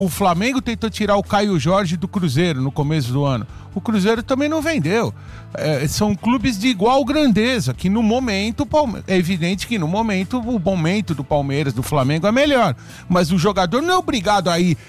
O Flamengo tentou tirar o Caio Jorge do Cruzeiro no começo do ano. O Cruzeiro também não vendeu. São clubes de igual grandeza, que no momento, é evidente que no momento, o momento do Palmeiras, do Flamengo é melhor. Mas o jogador não é obrigado a ir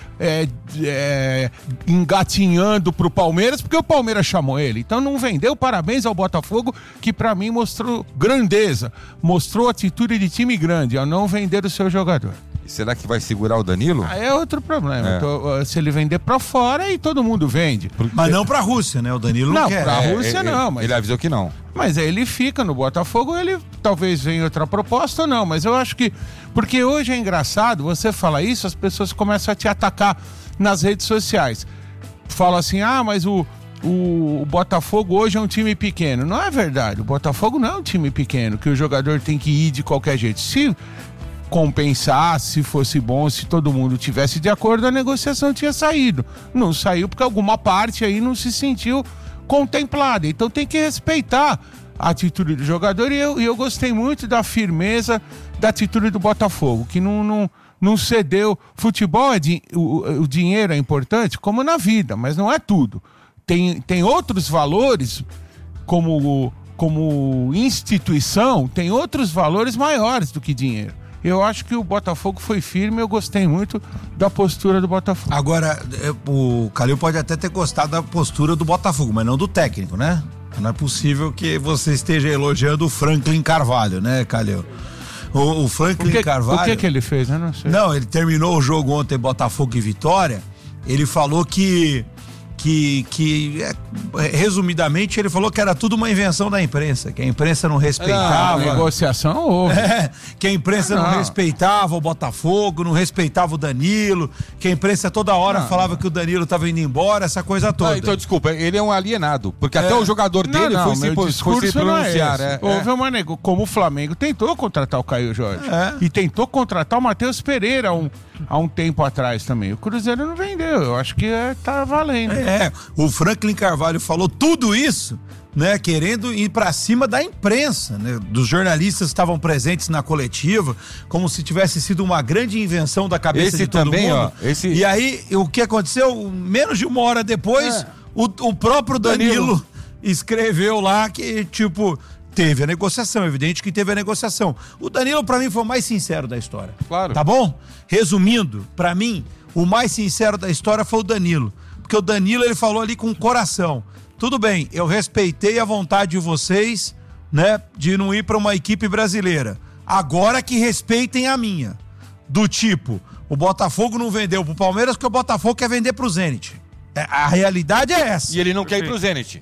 engatinhando pro Palmeiras, porque o Palmeiras chamou ele. Então não vendeu. Parabéns ao Botafogo, que pra mim mostrou grandeza. Mostrou atitude de time grande, ao não vender o seu jogador. Será que vai segurar o Danilo? É outro problema. Se ele vender pra fora, aí todo mundo vende. Mas não pra Rússia, né? O Danilo não quer. Pra Rússia não. Mas ele avisou que não. Mas aí ele fica no Botafogo, ele talvez venha outra proposta ou não. Mas eu acho que... Porque hoje é engraçado, você fala isso, as pessoas começam a te atacar nas redes sociais. Fala assim, mas o Botafogo hoje é um time pequeno. Não é verdade. O Botafogo não é um time pequeno, que o jogador tem que ir de qualquer jeito. Se compensar, se fosse bom, se todo mundo tivesse de acordo, a negociação tinha saído. Não saiu porque alguma parte aí não se sentiu contemplada. Então tem que respeitar a atitude do jogador, e eu gostei muito da firmeza da atitude do Botafogo, que não cedeu. Futebol, o dinheiro é importante, como na vida, mas não é tudo. Tem outros valores, como instituição, tem outros valores maiores do que dinheiro. Eu acho que o Botafogo foi firme, eu gostei muito da postura do Botafogo. Agora, o Calil pode até ter gostado da postura do Botafogo, mas não do técnico, né? Não é possível que você esteja elogiando o Franklin Carvalho, né, Calil? O Franklin Carvalho... O que ele fez? Eu não sei. Não, ele terminou o jogo ontem, Botafogo e Vitória, ele falou que resumidamente, ele falou que era tudo uma invenção da imprensa, que a imprensa não respeitava. Negociação houve. Que a imprensa não respeitava o Botafogo, não respeitava o Danilo, que a imprensa toda hora falava que o Danilo estava indo embora, essa coisa toda. Então, desculpa, ele é um alienado, porque até o jogador dele foi se pronunciar. Houve uma como o Flamengo tentou contratar o Caio Jorge e tentou contratar o Matheus Pereira há um tempo atrás também. O Cruzeiro não vendeu, eu acho que tá valendo. O Franklin Carvalho falou tudo isso, né, querendo ir pra cima da imprensa, né, dos jornalistas que estavam presentes na coletiva, como se tivesse sido uma grande invenção da cabeça de todo mundo. E aí, o que aconteceu? Menos de uma hora depois, o próprio Danilo escreveu lá que, tipo... Teve a negociação, evidente que teve a negociação. O Danilo, pra mim, foi o mais sincero da história. Claro. Tá bom? Resumindo, pra mim, o mais sincero da história foi o Danilo. Porque o Danilo, ele falou ali com o coração. Tudo bem, eu respeitei a vontade de vocês, né, de não ir pra uma equipe brasileira. Agora que respeitem a minha. Do tipo, o Botafogo não vendeu pro Palmeiras porque o Botafogo quer vender pro Zenit. A realidade é essa. E ele não quer ir pro Zenit.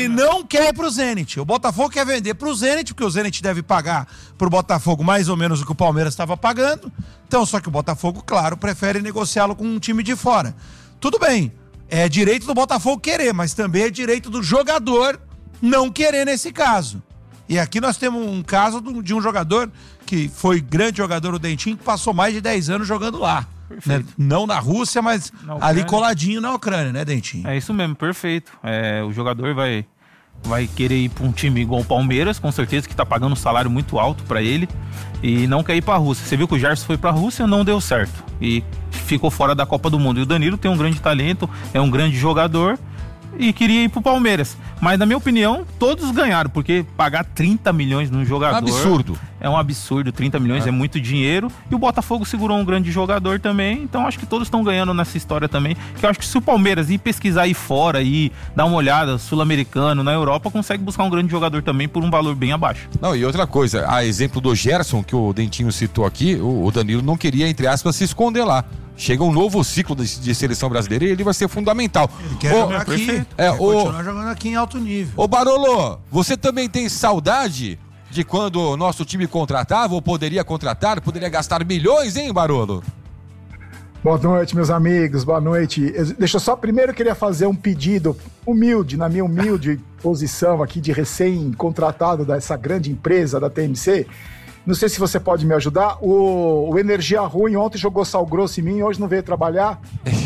O Botafogo quer vender pro Zenit, porque o Zenit deve pagar pro Botafogo mais ou menos o que o Palmeiras estava pagando. Então, só que o Botafogo, claro, prefere negociá-lo com um time de fora. Tudo bem, é direito do Botafogo querer, mas também é direito do jogador não querer nesse caso. E aqui nós temos um caso de um jogador que foi grande jogador, o Dentinho, que passou mais de 10 anos jogando lá. Né? Não na Rússia, mas ali coladinho na Ucrânia, né, Dentinho? É isso mesmo, perfeito. O jogador vai querer ir para um time igual o Palmeiras, com certeza, que tá pagando um salário muito alto para ele, e não quer ir para a Rússia. Você viu que o Gerson foi para a Rússia, não deu certo e ficou fora da Copa do Mundo. E o Danilo tem um grande talento, é um grande jogador e queria ir pro Palmeiras. Mas, na minha opinião, todos ganharam, porque pagar 30 milhões num jogador... Absurdo. É um absurdo, 30 milhões é muito dinheiro. E o Botafogo segurou um grande jogador também, então acho que todos estão ganhando nessa história também. Que eu acho que se o Palmeiras ir pesquisar aí fora, ir dar uma olhada, sul-americano, na Europa, consegue buscar um grande jogador também por um valor bem abaixo. Não, e outra coisa, a exemplo do Gerson, que o Dentinho citou aqui, o Danilo não queria, entre aspas, se esconder lá. Chega um novo ciclo de seleção brasileira e ele vai ser fundamental. Ele quer jogar aqui, quer continuar jogando aqui em alto nível. Ô Barolo, você também tem saudade de quando o nosso time contratava ou poderia contratar, poderia gastar milhões, hein, Barolo? Boa noite, meus amigos, boa noite. Deixa eu só, primeiro eu queria fazer um pedido humilde, na minha humilde posição aqui de recém-contratado dessa grande empresa da TMC. Não sei se você pode me ajudar. O Energia Ruim ontem jogou sal grosso em mim e hoje não veio trabalhar.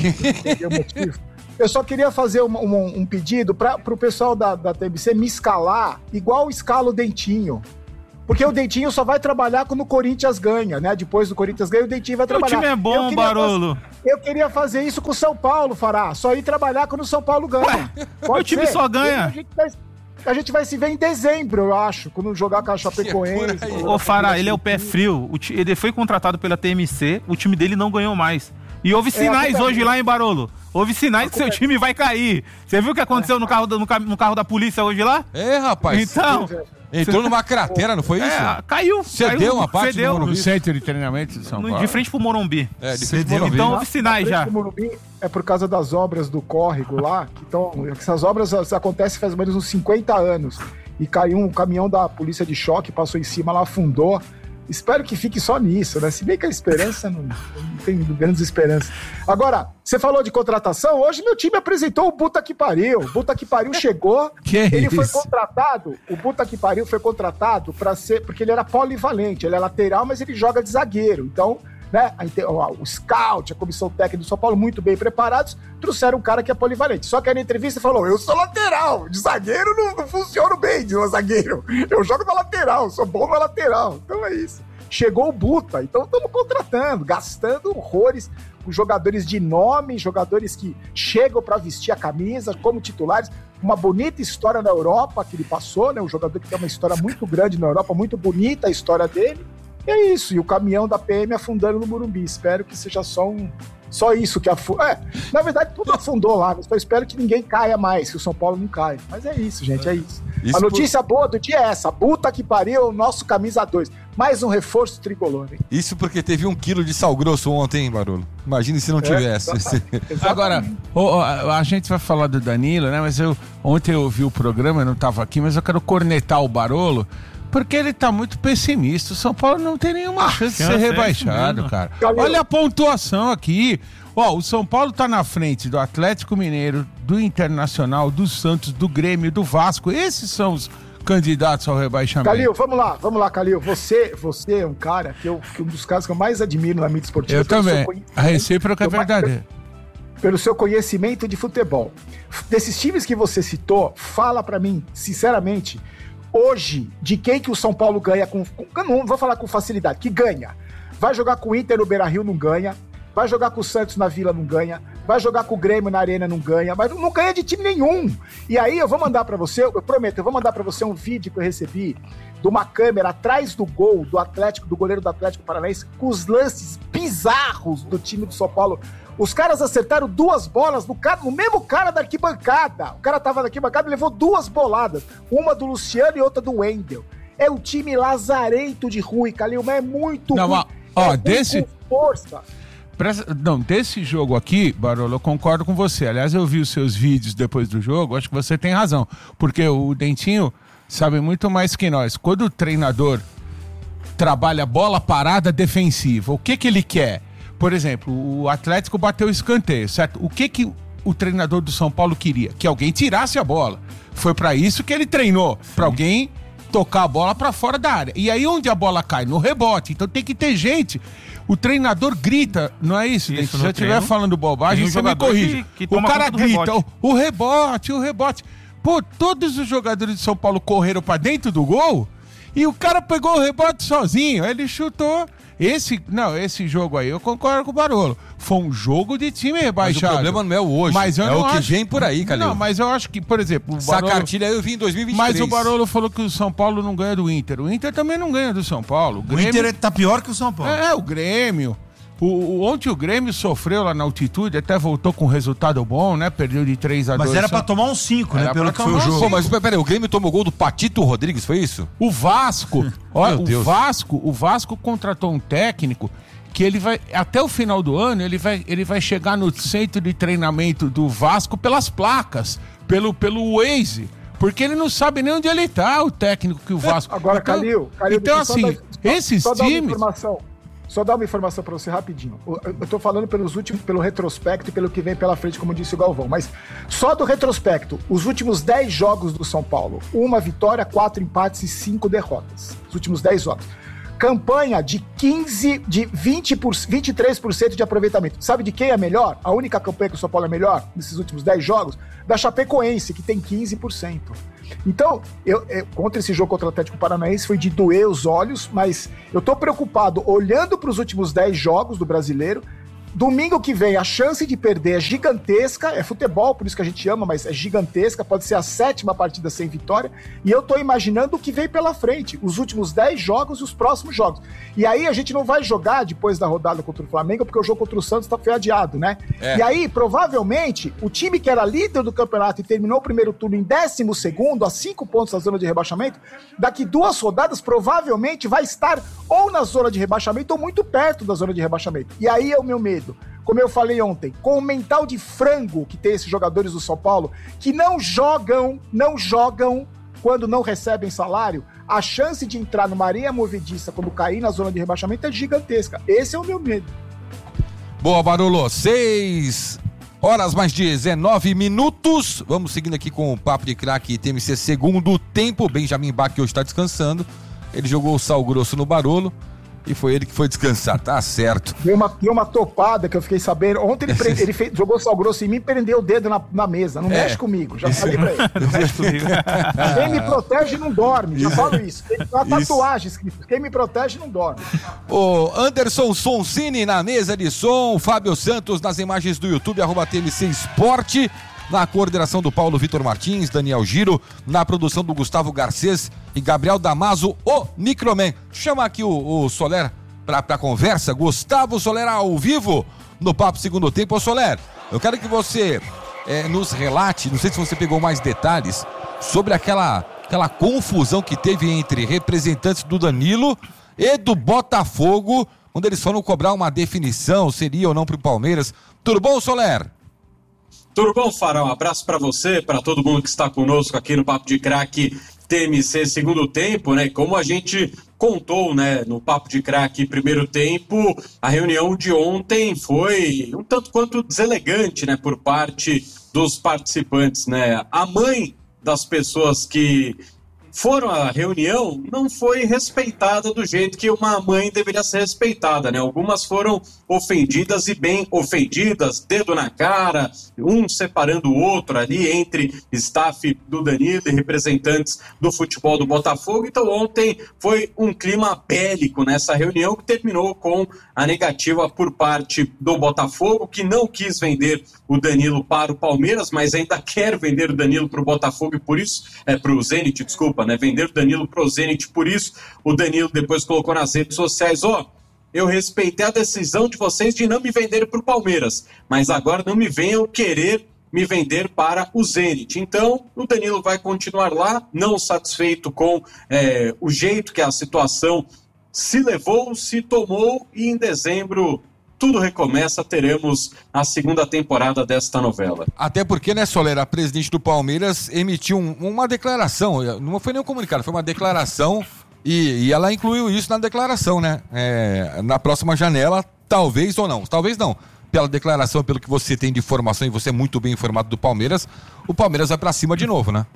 Eu só queria fazer um pedido para o pessoal da TMC me escalar igual escala o Dentinho. Porque o Dentinho só vai trabalhar quando o Corinthians ganha, né? Depois do Corinthians ganha, o Dentinho vai trabalhar. O time é bom, Barolo. Eu queria fazer isso com o São Paulo, Fará. Só ir trabalhar quando o São Paulo ganha. Meu time só ganha. A gente vai se ver em dezembro, eu acho, quando jogar com a Chapecoense. Ô, Fará, ele é o pé frio. Ele foi contratado pela TMC, o time dele não ganhou mais. E houve sinais hoje lá em Barolo. Houve sinais que seu time vai cair. Você viu o que aconteceu no carro da polícia hoje lá? Rapaz. Então... Entrou numa cratera, não foi isso? Caiu. Cedeu uma parte do Morumbi. No centro de treinamento de São Paulo. De frente pro Morumbi. De frente pro Morumbi. Então houve sinais já. O Morumbi é por causa das obras do córrego lá. Essas obras acontecem faz mais ou menos uns 50 anos. E caiu um caminhão da polícia de choque, passou em cima, lá afundou. Espero que fique só nisso, né? Se bem que a esperança não tem grandes esperanças. Agora, você falou de contratação, hoje meu time apresentou o Puta que Pariu. O Puta que Pariu chegou, foi contratado, o Puta que Pariu foi contratado para ser, porque ele era polivalente, ele é lateral, mas ele joga de zagueiro. Então, né, o scout, a comissão técnica do São Paulo, muito bem preparados, trouxeram um cara que é polivalente. Só que aí na entrevista falou, eu sou lateral, de zagueiro não funciono bem de zagueiro, eu jogo na lateral, sou bom na lateral. Então é isso. Chegou o Buta, então estamos contratando, gastando horrores com jogadores de nome, jogadores que chegam para vestir a camisa como titulares. Uma bonita história na Europa que ele passou, né? Um jogador que tem uma história muito grande na Europa, muito bonita a história dele. E é isso, e o caminhão da PM afundando no Morumbi. Espero que seja só isso que afundou. Na verdade, tudo afundou lá, mas eu espero que ninguém caia mais, que o São Paulo não caia. Mas é isso, gente, é isso. A notícia boa do dia é essa: Puta que pariu, o nosso camisa 2. Mais um reforço tricolor, hein? Isso porque teve 1 quilo de sal grosso ontem, hein, Barolo? Imagine se não tivesse. Agora, a gente vai falar do Danilo, né? Mas ontem eu ouvi o programa, eu não estava aqui, mas eu quero cornetar o Barolo, porque ele tá muito pessimista. O São Paulo não tem nenhuma chance de ser rebaixado, cara. Olha a pontuação aqui. O São Paulo tá na frente do Atlético Mineiro, do Internacional, do Santos, do Grêmio, do Vasco. Esses são os candidatos ao rebaixamento. Calil, vamos lá, Calil. Você é um cara que um dos caras que eu mais admiro na mídia esportiva. Eu também. A recíproca é verdadeira. Pelo seu conhecimento de futebol. Desses times que você citou, fala pra mim, sinceramente, hoje, de quem que o São Paulo ganha não vou falar com facilidade, que ganha. Vai jogar com o Inter no Beira-Rio, não ganha. Vai jogar com o Santos na Vila, não ganha. Vai jogar com o Grêmio na Arena, não ganha. Mas não ganha de time nenhum. E aí eu vou mandar pra você, eu prometo, eu vou mandar pra você um vídeo que eu recebi de uma câmera atrás do gol do Atlético, do goleiro do Atlético Paranaense, com os lances bizarros do time do São Paulo. Os caras acertaram 2 bolas no mesmo cara da arquibancada. O cara tava na arquibancada e levou 2 boladas. Uma do Luciano e outra do Wendel. É um time lazarento de ruim, Calil, mas é muito ruim. Desse... com força. Desse jogo aqui, Barolo, eu concordo com você. Aliás, eu vi os seus vídeos depois do jogo, acho que você tem razão. Porque o Dentinho sabe muito mais que nós. Quando o treinador trabalha bola parada defensiva, o que ele quer? Por exemplo, o Atlético bateu o escanteio, certo? O que o treinador do São Paulo queria? Que alguém tirasse a bola. Foi para isso que ele treinou, para alguém tocar a bola para fora da área. E aí onde a bola cai? No rebote. Então tem que ter gente. O treinador grita, não é isso? Se eu estiver falando bobagem, você me corrige. O cara grita, o rebote. Pô, todos os jogadores de São Paulo correram para dentro do gol e o cara pegou o rebote sozinho. Ele chutou. Esse jogo aí, eu concordo com o Barolo. Foi um jogo de time rebaixado. Mas o problema não é o hoje, é o que vem por aí, Calil. Não, mas eu acho que, por exemplo... Essa cartilha aí eu vi em 2023. Mas o Barolo falou que o São Paulo não ganha do Inter. O Inter também não ganha do São Paulo. O Inter tá pior que o São Paulo. O Grêmio. Ontem o Grêmio sofreu lá na altitude, até voltou com resultado bom, né? Perdeu de 3-2. Mas era pra tomar uns 5, né? Pelo que foi o jogo. Pô, mas peraí, o Grêmio tomou gol do Patito Rodrigues, foi isso? O Vasco, o Vasco contratou um técnico que ele vai, até o final do ano, ele vai chegar no centro de treinamento do Vasco pelas placas, pelo Waze. Porque ele não sabe nem onde ele tá, o técnico que o Vasco... Agora, Calil, então assim, esses times... Só dar uma informação para você rapidinho. Eu tô falando pelo retrospecto e pelo que vem pela frente, como disse o Galvão. Mas só do retrospecto, os últimos 10 jogos do São Paulo, 1 vitória, 4 empates e 5 derrotas. Os últimos 10 jogos. Campanha de 23% de aproveitamento. Sabe de quem é melhor? A única campanha que o São Paulo é melhor nesses últimos 10 jogos? Da Chapecoense, que tem 15%. Então, contra esse jogo contra o Atlético Paranaense foi de doer os olhos, mas eu tô preocupado, olhando para os últimos 10 jogos do Brasileiro, Domingo que vem, a chance de perder é gigantesca, é futebol, por isso que a gente ama, mas é gigantesca, pode ser a 7ª partida sem vitória, e eu tô imaginando o que vem pela frente, os últimos 10 jogos e os próximos jogos. E aí a gente não vai jogar depois da rodada contra o Flamengo, porque o jogo contra o Santos foi adiado, né? E aí, provavelmente, o time que era líder do campeonato e terminou o primeiro turno em 12º, a 5 pontos da zona de rebaixamento, daqui 2 rodadas, provavelmente vai estar ou na zona de rebaixamento ou muito perto da zona de rebaixamento. E aí é o meu medo. Como eu falei ontem, com o mental de frango que tem esses jogadores do São Paulo, que não jogam quando não recebem salário, a chance de entrar numa areia movediça quando cair na zona de rebaixamento é gigantesca. Esse é o meu medo. Boa, Barolo. 6 horas mais 19 minutos. Vamos seguindo aqui com o Papo de Craque TMC segundo tempo. Benjamin Bach hoje está descansando. Ele jogou o sal grosso no Barolo. E foi ele que foi descansar, tá certo. Deu uma topada que eu fiquei sabendo. Ontem ele jogou sal grosso em mim e prendeu o dedo na mesa. Não mexe comigo, já falei pra ele. Não mexe comigo. Quem me protege não dorme, já falo isso. Tem uma tatuagem escrita. Quem me protege não dorme. O Anderson Sonsini na mesa de som, Fábio Santos nas imagens do YouTube, @TMC Esporte. Na coordenação do Paulo Vitor Martins, Daniel Giro, na produção do Gustavo Garcês e Gabriel Damaso, o Microman. Chama aqui o Soler pra conversa. Gustavo Soler ao vivo no Papo Segundo Tempo. Ô Soler, eu quero que você nos relate, não sei se você pegou mais detalhes, sobre aquela confusão que teve entre representantes do Danilo e do Botafogo, quando eles foram cobrar uma definição, seria ou não pro Palmeiras. Tudo bom, Soler? Tudo bom, Farol? Um abraço para você, para todo mundo que está conosco aqui no Papo de Craque TMC Segundo Tempo, né? Como a gente contou, né, no Papo de Craque Primeiro Tempo, a reunião de ontem foi um tanto quanto deselegante, né, por parte dos participantes, né? A mãe das pessoas que foram à reunião não foi respeitada do jeito que uma mãe deveria ser respeitada, né? Algumas foram ofendidas e bem ofendidas, dedo na cara, um separando o outro ali entre staff do Danilo e representantes do futebol do Botafogo. Então ontem foi um clima bélico nessa reunião que terminou com a negativa por parte do Botafogo, que não quis vender o Danilo para o Palmeiras, mas ainda quer vender o Danilo para o Botafogo e por isso, para o Zenit, desculpa, né? Vender o Danilo para o Zenit, por isso o Danilo depois colocou nas redes sociais, eu respeitei a decisão de vocês de não me vender para o Palmeiras, mas agora não me venham querer me vender para o Zenit. Então, o Danilo vai continuar lá, não satisfeito com o jeito que a situação se levou, se tomou, e em dezembro tudo recomeça, teremos a segunda temporada desta novela. Até porque, né, Soler, a presidente do Palmeiras emitiu uma declaração, não foi nem um comunicado, foi uma declaração, e ela incluiu isso na declaração, né? Na próxima janela, talvez ou não, talvez não. Pela declaração, pelo que você tem de informação, e você é muito bem informado do Palmeiras, o Palmeiras vai pra cima de novo, né?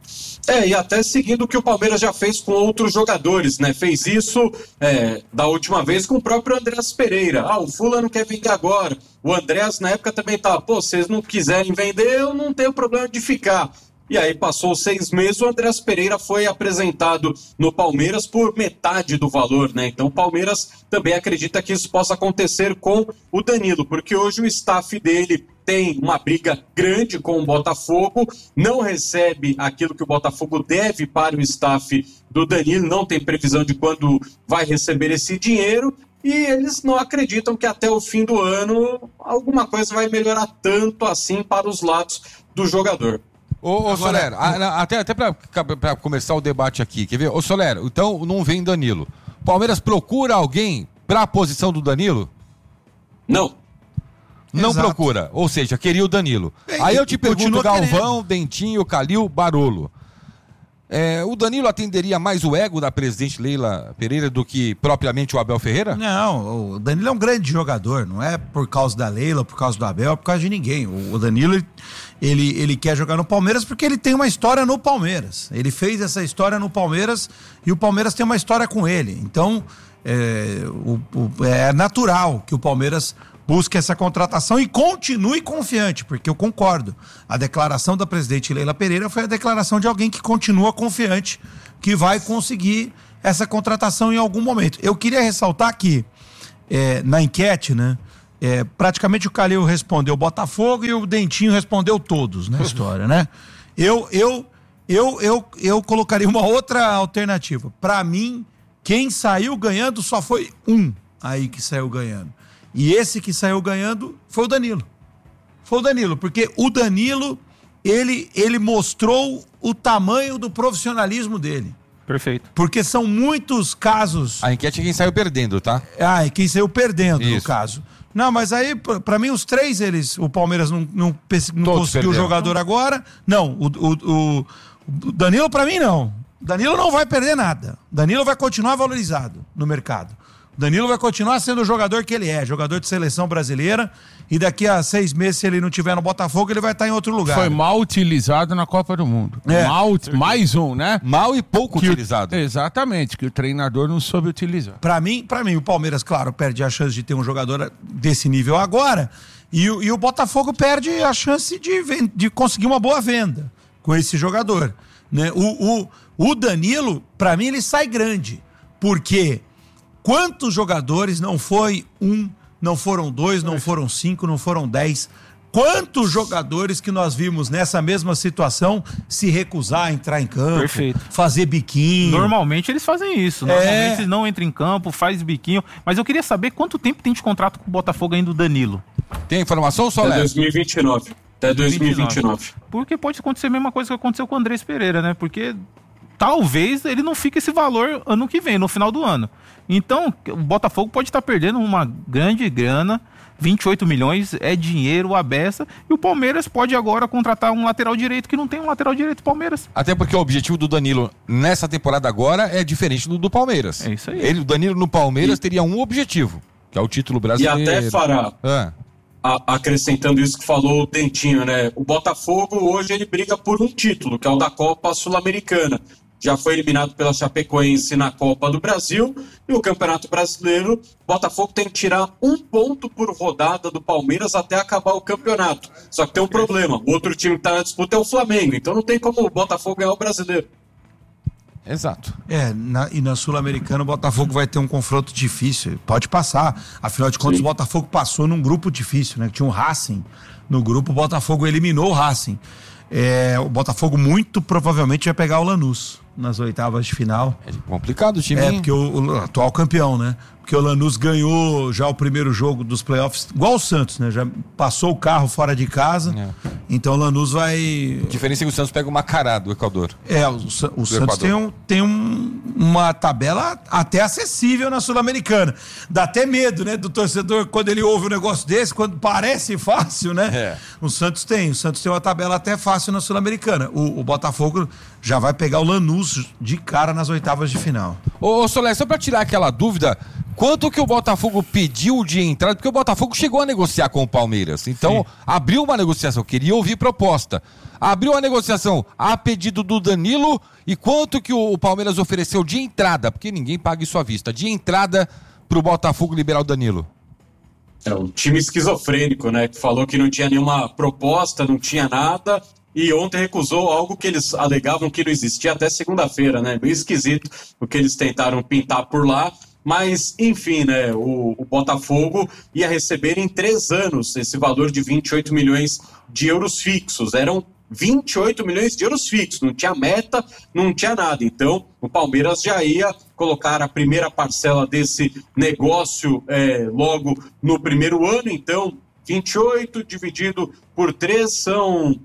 E até seguindo o que o Palmeiras já fez com outros jogadores, né? Fez isso da última vez com o próprio Andrés Pereira. O fulano quer vender agora. O Andrés na época também tava, vocês não quiserem vender, eu não tenho problema de ficar. E aí passou 6 meses, o Andrés Pereira foi apresentado no Palmeiras por metade do valor, né? Então o Palmeiras também acredita que isso possa acontecer com o Danilo, porque hoje o staff dele tem uma briga grande com o Botafogo, não recebe aquilo que o Botafogo deve para o staff do Danilo, não tem previsão de quando vai receber esse dinheiro, e eles não acreditam que até o fim do ano alguma coisa vai melhorar tanto assim para os lados do jogador. Ô Soler, até pra começar o debate aqui, quer ver? Ô Soler, então não vem Danilo. Palmeiras procura alguém pra posição do Danilo? Não. Não procura, ou seja, queria o Danilo. Aí eu te pergunto, Galvão, Dentinho, Calil, Barolo. O Danilo atenderia mais o ego da presidente Leila Pereira do que propriamente o Abel Ferreira? Não, o Danilo é um grande jogador, não é por causa da Leila, por causa do Abel, é por causa de ninguém. O Danilo, ele quer jogar no Palmeiras porque ele tem uma história no Palmeiras. Ele fez essa história no Palmeiras e o Palmeiras tem uma história com ele. Então, é natural que o Palmeiras busque essa contratação e continue confiante, porque eu concordo. A declaração da presidente Leila Pereira foi a declaração de alguém que continua confiante, que vai conseguir essa contratação em algum momento. Eu queria ressaltar que, na enquete, né, praticamente o Calil respondeu Botafogo e o Dentinho respondeu todos na história, né? Eu colocaria uma outra alternativa. Para mim, quem saiu ganhando só foi um aí que saiu ganhando. E esse que saiu ganhando foi o Danilo. Foi o Danilo, porque o Danilo, ele mostrou o tamanho do profissionalismo dele. Perfeito. Porque são muitos casos... A enquete é quem saiu perdendo, tá? É quem saiu perdendo, no caso. Não, mas aí, pra mim, os três, o Palmeiras não conseguiu o jogador agora. Não, o Danilo, pra mim, não. O Danilo não vai perder nada. O Danilo vai continuar valorizado no mercado. O Danilo vai continuar sendo o jogador que ele é, jogador de seleção brasileira. E daqui a 6 meses, se ele não tiver no Botafogo, ele vai estar em outro lugar. Foi mal utilizado na Copa do Mundo. Mais um, né? Mal e pouco utilizado. Exatamente, que o treinador não soube utilizar. Pra mim, o Palmeiras, claro, perde a chance de ter um jogador desse nível agora. E o Botafogo perde a chance de conseguir uma boa venda com esse jogador, né? O Danilo, pra mim, ele sai grande. Porque quantos jogadores não foi um, não foram 2, não foram 5, não foram 10. Quantos jogadores que nós vimos nessa mesma situação se recusar a entrar em campo, Perfeito. fazer biquinho. Normalmente eles fazem isso. Normalmente eles não entram em campo, faz biquinho. Mas eu queria saber quanto tempo tem de contrato com o Botafogo ainda o Danilo. Tem informação, Soler? Até 2029. Até 2029. Porque pode acontecer a mesma coisa que aconteceu com o Andrés Pereira, né? Porque talvez ele não fique esse valor ano que vem, no final do ano. Então, o Botafogo pode estar perdendo uma grande grana, 28 milhões é dinheiro à beça, e o Palmeiras pode agora contratar um lateral direito que não tem um lateral direito do Palmeiras. Até porque o objetivo do Danilo nessa temporada agora é diferente do Palmeiras. É isso aí. O Danilo no Palmeiras teria um objetivo, que é o título brasileiro. E até, Fará, acrescentando isso que falou o Dentinho, né? O Botafogo hoje ele briga por um título, que é o da Copa Sul-Americana. Já foi eliminado pela Chapecoense na Copa do Brasil e o Campeonato Brasileiro, o Botafogo tem que tirar 1 ponto por rodada do Palmeiras até acabar o campeonato. Só que tem um problema, o outro time que está na disputa é o Flamengo, então não tem como o Botafogo ganhar o Brasileiro. Exato. E na Sul-Americana o Botafogo vai ter um confronto difícil, pode passar. Afinal de contas, o Botafogo passou num grupo difícil, né? Tinha um Racing no grupo, o Botafogo eliminou o Racing. O Botafogo muito provavelmente vai pegar o Lanús nas oitavas de final. É complicado o time. Porque o atual campeão, né? Porque o Lanús ganhou já o primeiro jogo dos playoffs, igual o Santos, né? Já passou o carro fora de casa. Então o Lanús vai... A diferença é que o Santos pega o Macará do Equador. O Santos tem uma tabela até acessível na Sul-Americana. Dá até medo, né? Do torcedor quando ele ouve um negócio desse, quando parece fácil, né? O Santos tem uma tabela até fácil na Sul-Americana. O Botafogo já vai pegar o Lanús de cara nas oitavas de final. Ô Soler, só pra tirar aquela dúvida, quanto que o Botafogo pediu de entrada? Porque o Botafogo chegou a negociar com o Palmeiras. Então, abriu uma negociação, queria ouvir proposta. Abriu a negociação a pedido do Danilo. E quanto que o Palmeiras ofereceu de entrada? Porque ninguém paga isso à vista. De entrada pro Botafogo liberar o Danilo. É um time esquizofrênico, né? Que falou que não tinha nenhuma proposta, não tinha nada. E ontem recusou algo que eles alegavam que não existia até segunda-feira, né? Meio esquisito o que eles tentaram pintar por lá. Mas, enfim, né? O Botafogo ia receber em 3 anos esse valor de 28 milhões de euros fixos. Eram 28 milhões de euros fixos. Não tinha meta, não tinha nada. Então, o Palmeiras já ia colocar a primeira parcela desse negócio logo no primeiro ano. Então, 28 dividido por 3 são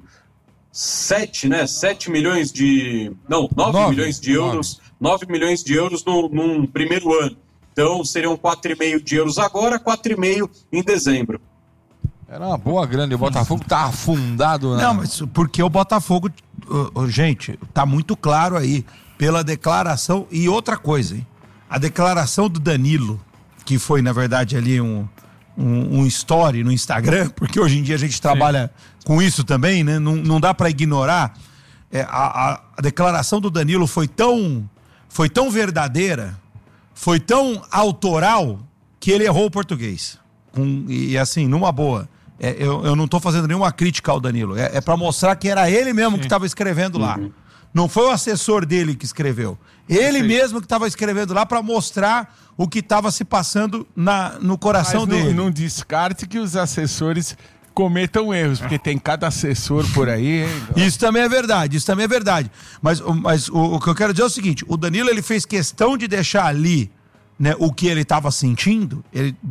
7, né? 7 milhões de... Não, 9 milhões de euros. 9 milhões de euros num primeiro ano. Então, seriam 4,5 de euros agora, 4,5 em dezembro. Era uma boa grana, o Botafogo tá afundado, né? Não, mas porque o Botafogo, gente, tá muito claro aí, pela declaração, e outra coisa, hein? A declaração do Danilo, que foi, na verdade, ali um story no Instagram, porque hoje em dia a gente trabalha com isso também, né? Não dá para ignorar. A declaração do Danilo foi tão verdadeira, foi tão autoral, que ele errou o português. E assim, numa boa. Eu não tô fazendo nenhuma crítica ao Danilo. É para mostrar que era ele mesmo que estava escrevendo lá. Não foi o assessor dele que escreveu. Ele mesmo que estava escrevendo lá para mostrar o que estava se passando no coração dele. Não descarte que os assessores cometam erros, porque tem cada assessor por aí. Isso também é verdade. Mas o que eu quero dizer é o seguinte, o Danilo ele fez questão de deixar ali, né, o que ele estava sentindo,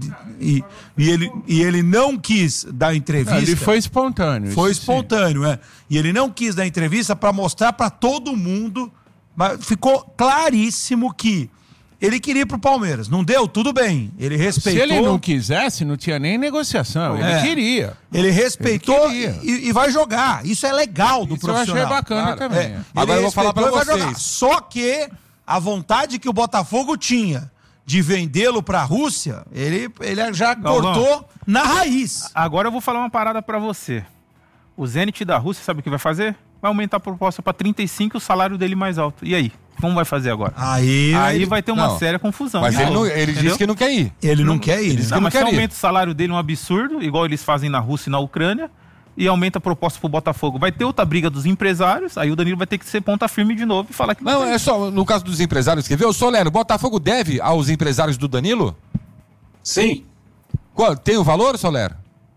e ele não quis dar entrevista. Ele foi espontâneo. Foi espontâneo, é. E ele não quis dar entrevista para mostrar para todo mundo, mas ficou claríssimo que ele queria ir pro Palmeiras. Não deu? Tudo bem. Ele respeitou. Se ele não quisesse, não tinha nem negociação. Ele queria. Ele respeitou e vai jogar. Isso é legal do profissional. Eu achei bacana também. Agora eu vou falar para vocês. Só que a vontade que o Botafogo tinha de vendê-lo para a Rússia, ele já cortou na raiz. Agora eu vou falar uma parada para você. O Zenit da Rússia, sabe o que vai fazer? Vai aumentar a proposta para 35 e o salário dele mais alto. E aí? Como vai fazer agora? Aí vai ter uma séria confusão. Mas ele disse que não quer ir. Ele não quer ir. Mas se aumenta o salário dele um absurdo, igual eles fazem na Rússia e na Ucrânia, e aumenta a proposta pro Botafogo, vai ter outra briga dos empresários, aí o Danilo vai ter que ser ponta firme de novo e falar que não é só no caso dos empresários, quer ver? O Solero, o Botafogo deve aos empresários do Danilo? Sim. Tem o valor, Solero?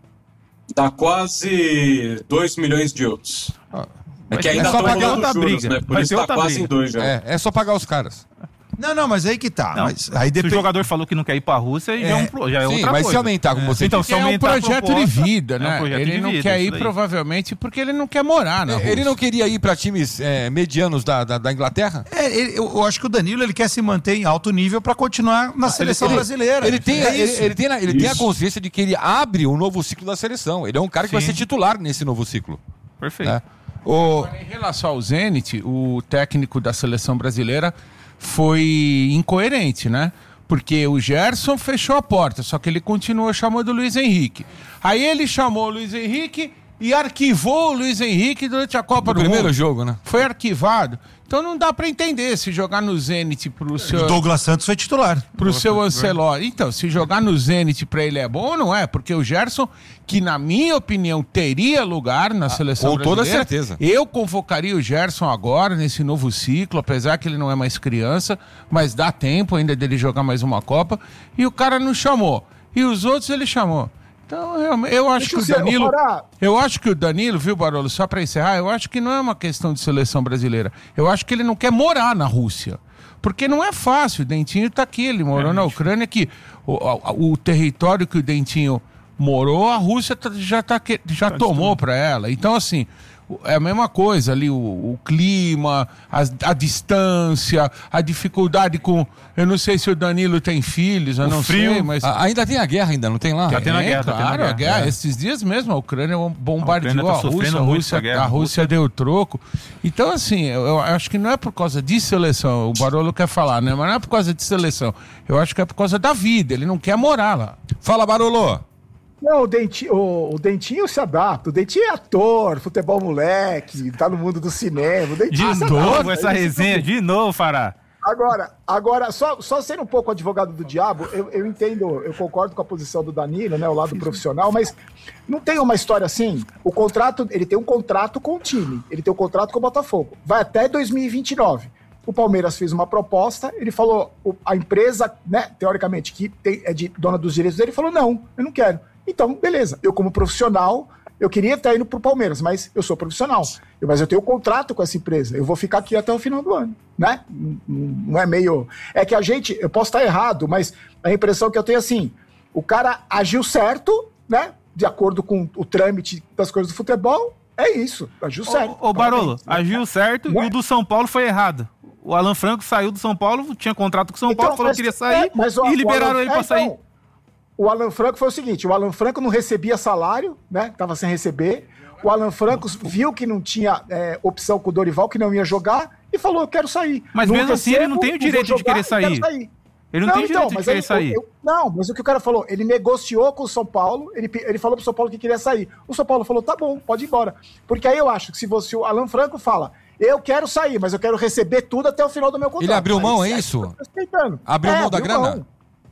Dá quase 2 milhões de euros. É que ainda só pagar outra briga, né? Por isso tá quase em 2 já. É só pagar os caras. Não, mas aí que tá. Não, mas aí se o jogador falou que não quer ir pra Rússia, já é outra coisa. Mas se aumentar, como você então, disse, se aumentar é um projeto de vida, né? Ele não quer ir provavelmente porque ele não quer morar na Rússia. Ele não queria ir pra times medianos da Inglaterra? Eu acho que o Danilo ele quer se manter em alto nível pra continuar na seleção brasileira. Ele tem a consciência de que ele abre um novo ciclo da seleção. Ele é um cara que vai ser titular nesse novo ciclo. Perfeito. Né? Em relação ao Zenit, o técnico da seleção brasileira foi incoerente, né? Porque o Gerson fechou a porta, só que ele continuou chamando o Luiz Henrique. Aí ele chamou o Luiz Henrique e arquivou o Luiz Henrique durante a Copa do Mundo. Primeiro jogo, né? Foi arquivado. Então não dá pra entender se jogar no Zenit pro seu... O Douglas Santos foi titular. Pro seu Ancelotti. Então, se jogar no Zenit pra ele é bom ou não é? Porque o Gerson, que na minha opinião teria lugar na seleção brasileira... Com toda certeza. Eu convocaria o Gerson agora, nesse novo ciclo, apesar que ele não é mais criança, mas dá tempo ainda dele jogar mais uma Copa. E o cara não chamou. E os outros ele chamou. Então, eu acho que o Danilo... Eu acho que o Danilo, viu, Barolo, só para encerrar, eu acho que não é uma questão de seleção brasileira. Eu acho que ele não quer morar na Rússia. Porque não é fácil, o Dentinho tá aqui, ele morou na Ucrânia, que o território que o Dentinho morou, a Rússia já tomou para ela. Então, assim... É a mesma coisa ali, o clima, a distância, a dificuldade com... Eu não sei se o Danilo tem filhos, eu não sei, mas... Ainda tem a guerra, ainda não tem lá? Já tem na guerra, claro, a guerra. Esses dias mesmo a Ucrânia bombardeou a Rússia deu troco. Então, assim, eu acho que não é por causa de seleção, o Barolo quer falar, né? Mas não é por causa de seleção. Eu acho que é por causa da vida, ele não quer morar lá. Fala, Barolo! Não, o Dentinho se adapta. O Dentinho é ator, futebol moleque, tá no mundo do cinema. O Dentinho de novo essa resenha, de novo, Fará. Agora só sendo um pouco advogado do diabo, eu entendo, eu concordo com a posição do Danilo, né, o lado profissional, mas não tem uma história assim. O contrato, ele tem um contrato com o time, ele tem um contrato com o Botafogo, vai até 2029. O Palmeiras fez uma proposta, ele falou, a empresa, né, teoricamente, que é dona dos direitos dele, falou, não, eu não quero. Então, beleza, eu como profissional, eu queria estar indo pro Palmeiras, mas eu sou profissional. Mas eu tenho um contrato com essa empresa, eu vou ficar aqui até o final do ano, né? Não é meio... É que a gente, eu posso estar errado, mas a impressão que eu tenho é assim, o cara agiu certo, né? De acordo com o trâmite das coisas do futebol, é isso, agiu certo. Ô Barolo, agiu certo e o do São Paulo foi errado. O Alan Franco saiu do São Paulo, tinha contrato com o São Paulo, falou que queria sair e liberaram ele pra sair. O Alan Franco foi o seguinte, o Alan Franco não recebia salário, né? Tava sem receber. O Alan Franco viu que não tinha opção com o Dorival, que não ia jogar, e falou, eu quero sair. Mas mesmo assim ele não tem o direito de querer sair. Ele não tem direito de querer sair. Não, mas o que o cara falou, ele negociou com o São Paulo, ele falou pro São Paulo que queria sair. O São Paulo falou, tá bom, pode ir embora. Porque aí eu acho que se o Alan Franco fala, eu quero sair, mas eu quero receber tudo até o final do meu contrato. Ele abriu mão, é isso? Abriu mão da grana?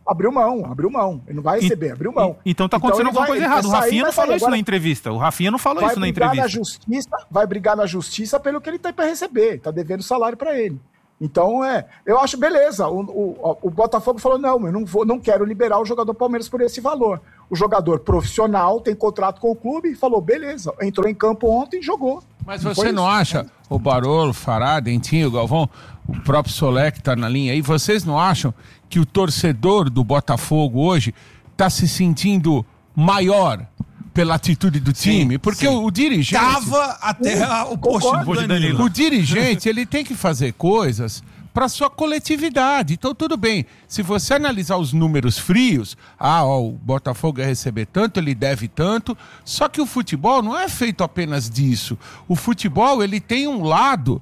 Abriu mão. Ele não vai receber, abriu mão. Então tá acontecendo alguma coisa errada. O Rafinha não falou isso agora, na entrevista. O Rafinha não falou isso na entrevista. Vai brigar na justiça pelo que ele tem para receber. Tá devendo salário para ele. Então, eu acho beleza. O Botafogo falou, não, eu não quero liberar o jogador Palmeiras por esse valor. O jogador profissional tem contrato com o clube e falou, beleza. Entrou em campo ontem e jogou. Mas você não acha, o Barolo, o Fará, Dentinho, o Galvão, o próprio Solé que tá na linha aí, vocês não acham que o torcedor do Botafogo hoje tá se sentindo maior pela atitude do time? Porque o dirigente... Tava até o post do Danilo. O dirigente, ele tem que fazer coisas para sua coletividade. Então, tudo bem. Se você analisar os números frios, o Botafogo ia receber tanto, ele deve tanto. Só que o futebol não é feito apenas disso. O futebol, ele tem um lado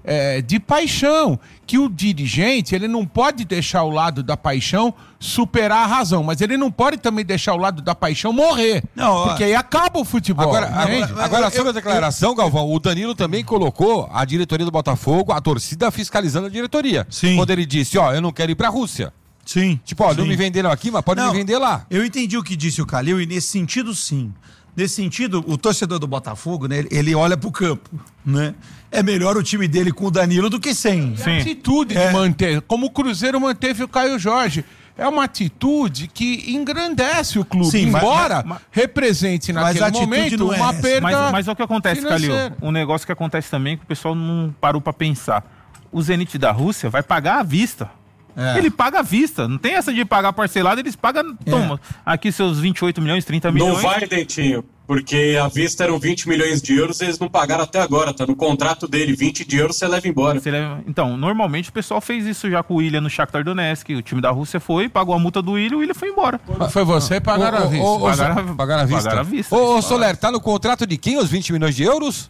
de paixão, que o dirigente, ele não pode deixar o lado da paixão superar a razão, mas ele não pode também deixar o lado da paixão morrer, porque aí acaba o futebol. Agora sobre a declaração, Galvão, o Danilo também colocou a diretoria do Botafogo, a torcida fiscalizando a diretoria. Sim. Quando ele disse, eu não quero ir pra Rússia. Sim. Tipo, não me venderam aqui, mas pode me vender lá. Eu entendi o que disse o Calil e nesse sentido, sim. Nesse sentido, o torcedor do Botafogo, né, ele olha pro campo, né? É melhor o time dele com o Danilo do que sem. Sim. A atitude de manter, como o Cruzeiro manteve o Caio Jorge. É uma atitude que engrandece o clube, sim, embora represente naquele momento uma perda. Mas é o que acontece, Calil. Um negócio que acontece também que o pessoal não parou pra pensar. O Zenit da Rússia vai pagar à vista. Ele paga à vista, não tem essa de pagar parcelado, eles pagam, toma, aqui seus 28 milhões, 30 milhões. Não vai, Dentinho, porque à vista eram 20 milhões de euros, eles não pagaram até agora, tá no contrato dele, 20 de euros você leva embora. Então, normalmente o pessoal fez isso já com o William no Shakhtar Donetsk, o time da Rússia foi, pagou a multa do William, o William foi embora. Foi você pagaram à vista. Pagaram à vista. Ô, Soler, tá no contrato de quem os 20 milhões de euros?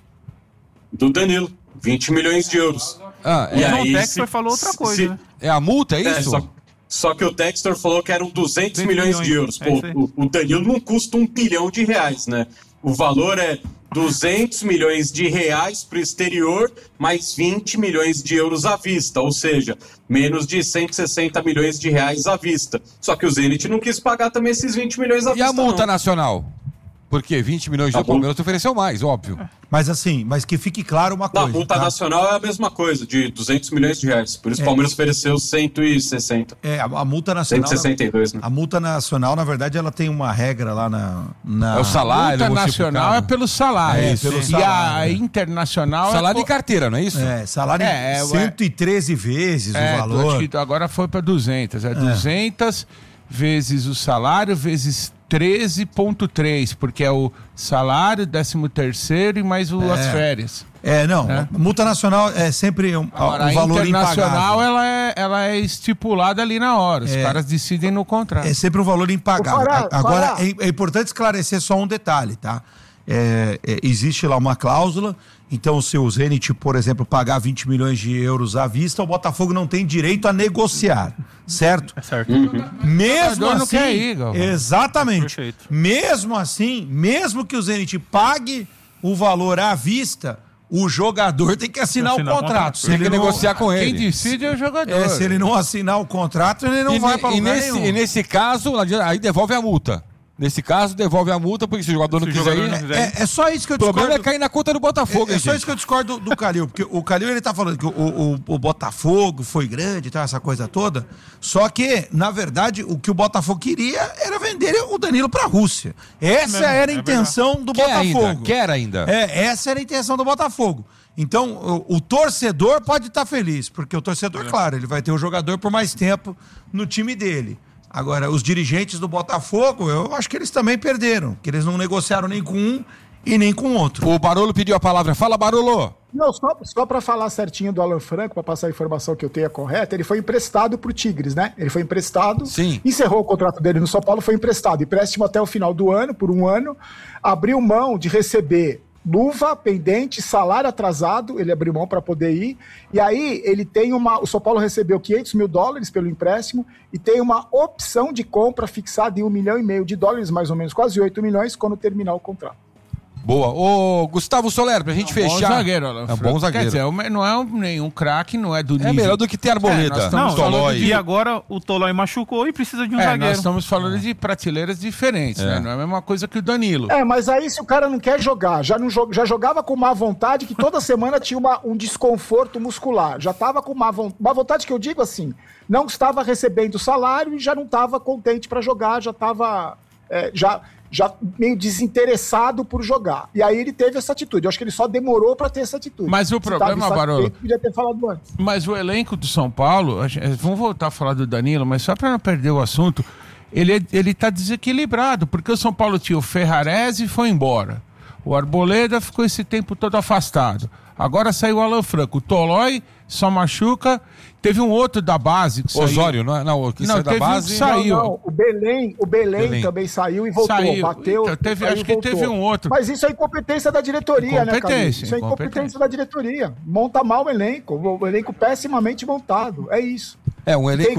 Do Danilo, 20 milhões de euros. O Textor falou outra coisa, né? É a multa, é isso? Só que o Textor falou que eram 200 milhões de euros. Pô, o Danilo não custa R$1 bilhão, né? O valor é 200 milhões de reais para o exterior, mais 20 milhões de euros à vista, ou seja, menos de 160 milhões de reais à vista. Só que o Zenit não quis pagar também esses 20 milhões à vista. E a multa nacional? Porque 20 milhões de Palmeiras ofereceu mais, óbvio. Mas assim, mas que fique claro uma coisa. A multa nacional é a mesma coisa, de 200 milhões de reais. Por isso o Palmeiras ofereceu 160. A multa nacional... 162, né? A multa nacional, na verdade, ela tem uma regra lá na... É o salário. A multa nacional é pelo salário. Pelo salário. E a internacional salário de carteira, não é isso? Salário 113 vezes o valor. Acho que agora foi para 200. 200 vezes o salário, vezes 13,3, porque é o salário, 13º e mais as férias. Multa nacional é sempre um valor impagável. A internacional, ela é estipulada ali na hora, os caras decidem no contrato. É sempre um valor impagável. Agora, é importante esclarecer só um detalhe, tá? Existe lá uma cláusula, então se o Zenit, por exemplo, pagar 20 milhões de euros à vista, o Botafogo não tem direito a negociar, certo? É certo. Mesmo assim, não quer ir, exatamente. Perfeito. Mesmo assim, mesmo que o Zenit pague o valor à vista, o jogador tem que assinar o contrato. Tem que negociar com ele. Quem decide é o jogador. Se ele não assinar o contrato, ele não vai para lugar nenhum. E nesse caso, aí devolve a multa. Nesse caso, devolve a multa, porque se o jogador não quiser ir... É só isso que eu discordo. O problema é cair na conta do Botafogo, só isso que eu discordo do Calil, porque o Calil, ele tá falando que o Botafogo foi grande e tal, essa coisa toda, só que, na verdade, o que o Botafogo queria era vender o Danilo pra Rússia. Essa era a intenção do Botafogo. Quer ainda. Essa era a intenção do Botafogo. Então, o torcedor pode estar feliz, porque o torcedor, claro, ele vai ter o jogador por mais tempo no time dele. Agora, os dirigentes do Botafogo, eu acho que eles também perderam, que eles não negociaram nem com um e nem com o outro. O Barolo pediu a palavra. Fala, Barolo! Não, só para falar certinho do Alan Franco, para passar a informação que eu tenho correta, ele foi emprestado pro Tigres, né? Ele foi emprestado, encerrou o contrato dele no São Paulo, foi emprestado, empréstimo até o final do ano, por 1 ano, abriu mão de receber luva, pendente, salário atrasado, ele abriu mão para poder ir, e aí ele tem o São Paulo recebeu $500 mil pelo empréstimo, e tem uma opção de compra fixada em $1,5 milhão, mais ou menos, quase 8 milhões, quando terminar o contrato. Boa. Ô, Gustavo Soler, pra gente fechar. Bom zagueiro, Alan. É um bom zagueiro. Quer dizer, não é nenhum craque, não é do nível. É melhor do que ter Arboleda. Não, Tolói. e agora o Tolói machucou e precisa de um zagueiro. Nós estamos falando de prateleiras diferentes, né? Não é a mesma coisa que o Danilo. Mas aí se o cara não quer jogar, já jogava com má vontade, que toda semana tinha um desconforto muscular. Já estava com má vontade, que eu digo assim, não estava recebendo salário e já não estava contente para jogar, já estava já meio desinteressado por jogar. E aí ele teve essa atitude. Eu acho que ele só demorou para ter essa atitude. Mas o problema, Barolo... Podia ter falado antes. Mas o elenco do São Paulo, vamos voltar a falar do Danilo, mas só para não perder o assunto, ele tá desequilibrado, porque o São Paulo tinha o Ferrarese e foi embora. O Arboleda ficou esse tempo todo afastado. Agora saiu o Alan Franco. O Tolói só machuca. Teve um outro da base que saiu. Osório, não, que saiu da base. Um saiu. Não, o Belém também saiu e voltou. Bateu. Então, acho que teve um outro. Mas isso é incompetência da diretoria, né, cara? Isso é incompetência da diretoria. Monta mal o elenco pessimamente montado. É isso. Um elenco.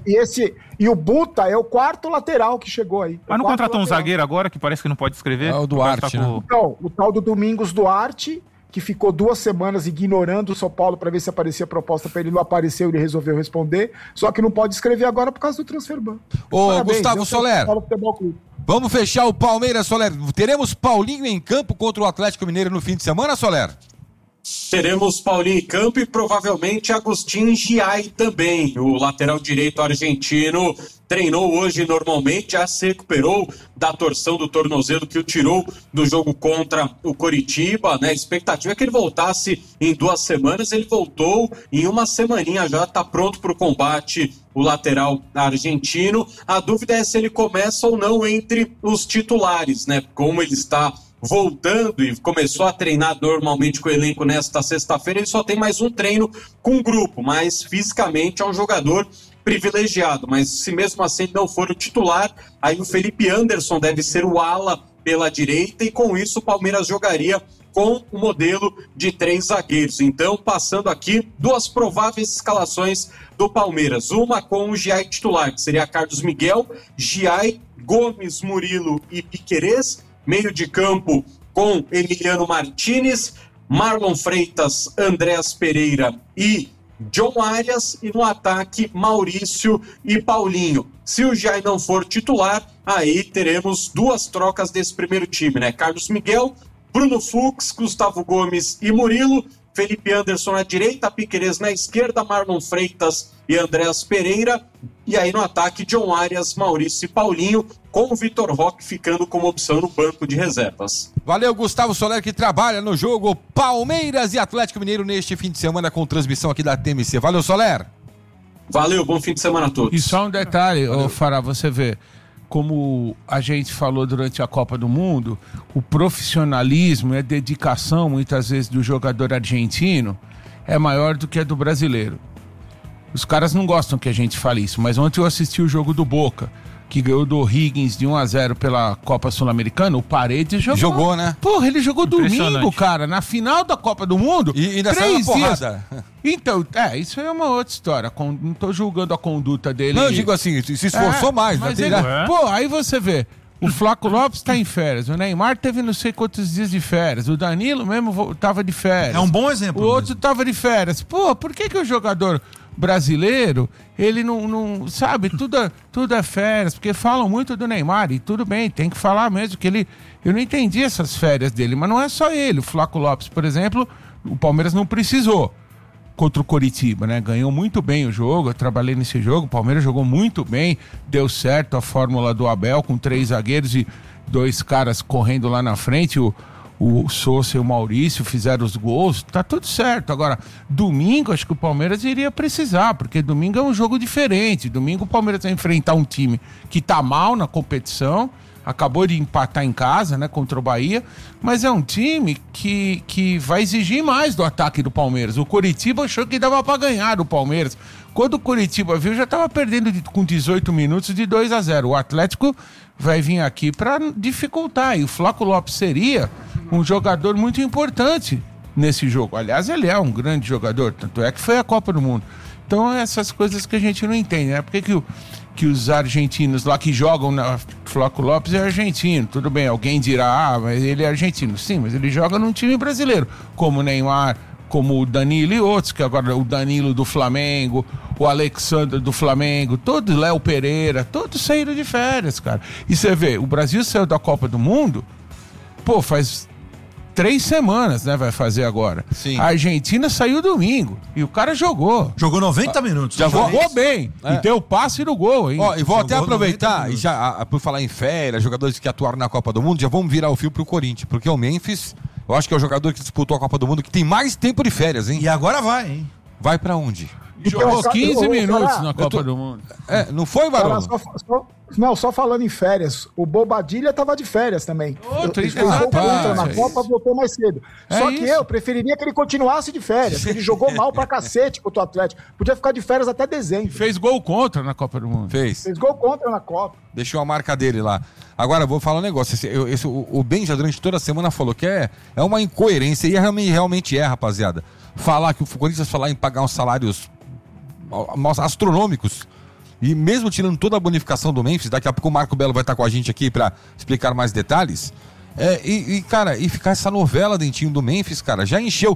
E o Buta é o quarto lateral que chegou aí. Mas não contratou um zagueiro agora que parece que não pode escrever? É o Duarte, né? Não, o tal do Domingos Duarte, que ficou 2 semanas ignorando o São Paulo para ver se aparecia proposta para ele, não apareceu, ele resolveu responder, só que não pode escrever agora por causa do transferban. Ô, Gustavo Soler, vamos fechar o Palmeiras, Soler. Teremos Paulinho em campo contra o Atlético Mineiro no fim de semana, Soler? Teremos Paulinho em campo e provavelmente Agustin Giai também. O lateral direito argentino treinou hoje normalmente, já se recuperou da torção do tornozelo que o tirou do jogo contra o Coritiba, né? A expectativa é que ele voltasse em 2 semanas, ele voltou em 1 semaninha, já está pronto para o combate, o lateral argentino. A dúvida é se ele começa ou não entre os titulares, né? Como ele está voltando e começou a treinar normalmente com o elenco nesta sexta-feira, ele só tem mais um treino com o grupo, mas fisicamente é um jogador privilegiado, mas se mesmo assim não for o titular, aí o Felipe Anderson deve ser o ala pela direita e com isso o Palmeiras jogaria com o modelo de 3 zagueiros. Então, passando aqui, 2 prováveis escalações do Palmeiras. Uma com o Giai titular, que seria Carlos Miguel, Giai, Gomes, Murilo e Piquerez. Meio de campo com Emiliano Martínez, Marlon Freitas, Andréas Pereira e John Arias. E no ataque, Maurício e Paulinho. Se o Giai não for titular, aí teremos 2 trocas desse primeiro time, né? Carlos Miguel, Bruno Fux, Gustavo Gomes e Murilo. Felipe Anderson na direita, Piquerez na esquerda, Marlon Freitas e Andréas Pereira. E aí no ataque, John Arias, Maurício e Paulinho, com o Vitor Roque ficando como opção no banco de reservas. Valeu, Gustavo Soler, que trabalha no jogo Palmeiras e Atlético Mineiro neste fim de semana com transmissão aqui da TMC. Valeu, Soler. Valeu, bom fim de semana a todos. E só um detalhe, Fará, você vê, como a gente falou durante a Copa do Mundo, o profissionalismo e a dedicação, muitas vezes, do jogador argentino é maior do que a do brasileiro. Os caras não gostam que a gente fale isso, mas ontem eu assisti o jogo do Boca, que ganhou do Higgins de 1-0 pela Copa Sul-Americana. O Paredes jogou, né? Porra, ele jogou domingo, cara, na final da Copa do Mundo. E ainda 3 saiu dias. Porrada. Então, isso é uma outra história. Não tô julgando a conduta dele. Não, eu digo assim, se esforçou mais. Mas né? Pô, aí você vê, o Flaco Lopes tá em férias, o Neymar teve não sei quantos dias de férias, o Danilo mesmo tava de férias. É um bom exemplo. O outro tava de férias. Pô, por que o jogador brasileiro, ele não sabe, tudo é férias, porque falam muito do Neymar, e tudo bem, tem que falar mesmo, que eu não entendi essas férias dele, mas não é só ele, o Flaco Lopes, por exemplo, o Palmeiras não precisou contra o Coritiba, né, ganhou muito bem o jogo, eu trabalhei nesse jogo, o Palmeiras jogou muito bem, deu certo a fórmula do Abel, com 3 zagueiros e 2 caras correndo lá na frente, o Sousa e o Maurício fizeram os gols, tá tudo certo. Agora, domingo, acho que o Palmeiras iria precisar, porque domingo é um jogo diferente. Domingo o Palmeiras vai enfrentar um time que tá mal na competição, acabou de empatar em casa, né, contra o Bahia, mas é um time que vai exigir mais do ataque do Palmeiras. O Coritiba achou que dava para ganhar do Palmeiras. Quando o Coritiba viu, já estava perdendo com 18 minutos de 2-0. O Atlético vai vir aqui para dificultar, e o Flaco Lopes seria um jogador muito importante nesse jogo. Aliás, ele é um grande jogador, tanto é que foi a Copa do Mundo. Então, essas coisas que a gente não entende, né? Por que os argentinos lá que jogam na Flávio Lopes é argentino? Tudo bem, alguém dirá, mas ele é argentino. Sim, mas ele joga num time brasileiro, como o Neymar, como o Danilo e outros, que agora o Danilo do Flamengo, o Alexandre do Flamengo, todos, Léo Pereira, todos saíram de férias, cara. E você vê, o Brasil saiu da Copa do Mundo, faz 3 semanas, né, vai fazer agora. Sim. A Argentina saiu domingo e o cara jogou. Jogou 90 minutos. Jogou bem. É. E deu o passe no gol, hein? Ó, e vou até Jogou aproveitar, 90 e já, por falar em férias, jogadores que atuaram na Copa do Mundo, já vamos virar o fio pro Corinthians, porque o Memphis, eu acho que é o jogador que disputou a Copa do Mundo que tem mais tempo de férias, hein? E agora vai, hein? Vai pra onde? Jogou 15 minutos na Copa tô- do Mundo. Não foi, Barolo? Só falando em férias, o Bobadilha tava de férias também. Outro, Ele jogou rapaz, contra na é Copa, isso. voltou mais cedo. É Só que isso. eu preferiria que ele continuasse de férias, porque ele jogou mal pra cacete contra o Atlético. Podia ficar de férias até dezembro. Fez gol contra na Copa do Mundo. Fez. Fez gol contra na Copa. Deixou a marca dele lá. Agora, vou falar um negócio. O Benja, durante toda a semana, falou que é uma incoerência. E realmente é, rapaziada. Falar que o Corinthians falar em pagar uns salários astronômicos. E mesmo tirando toda a bonificação do Memphis, daqui a pouco o Marco Belo vai estar com a gente aqui para explicar mais detalhes. Cara, ficar essa novela, Dentinho, do Memphis, cara, já encheu.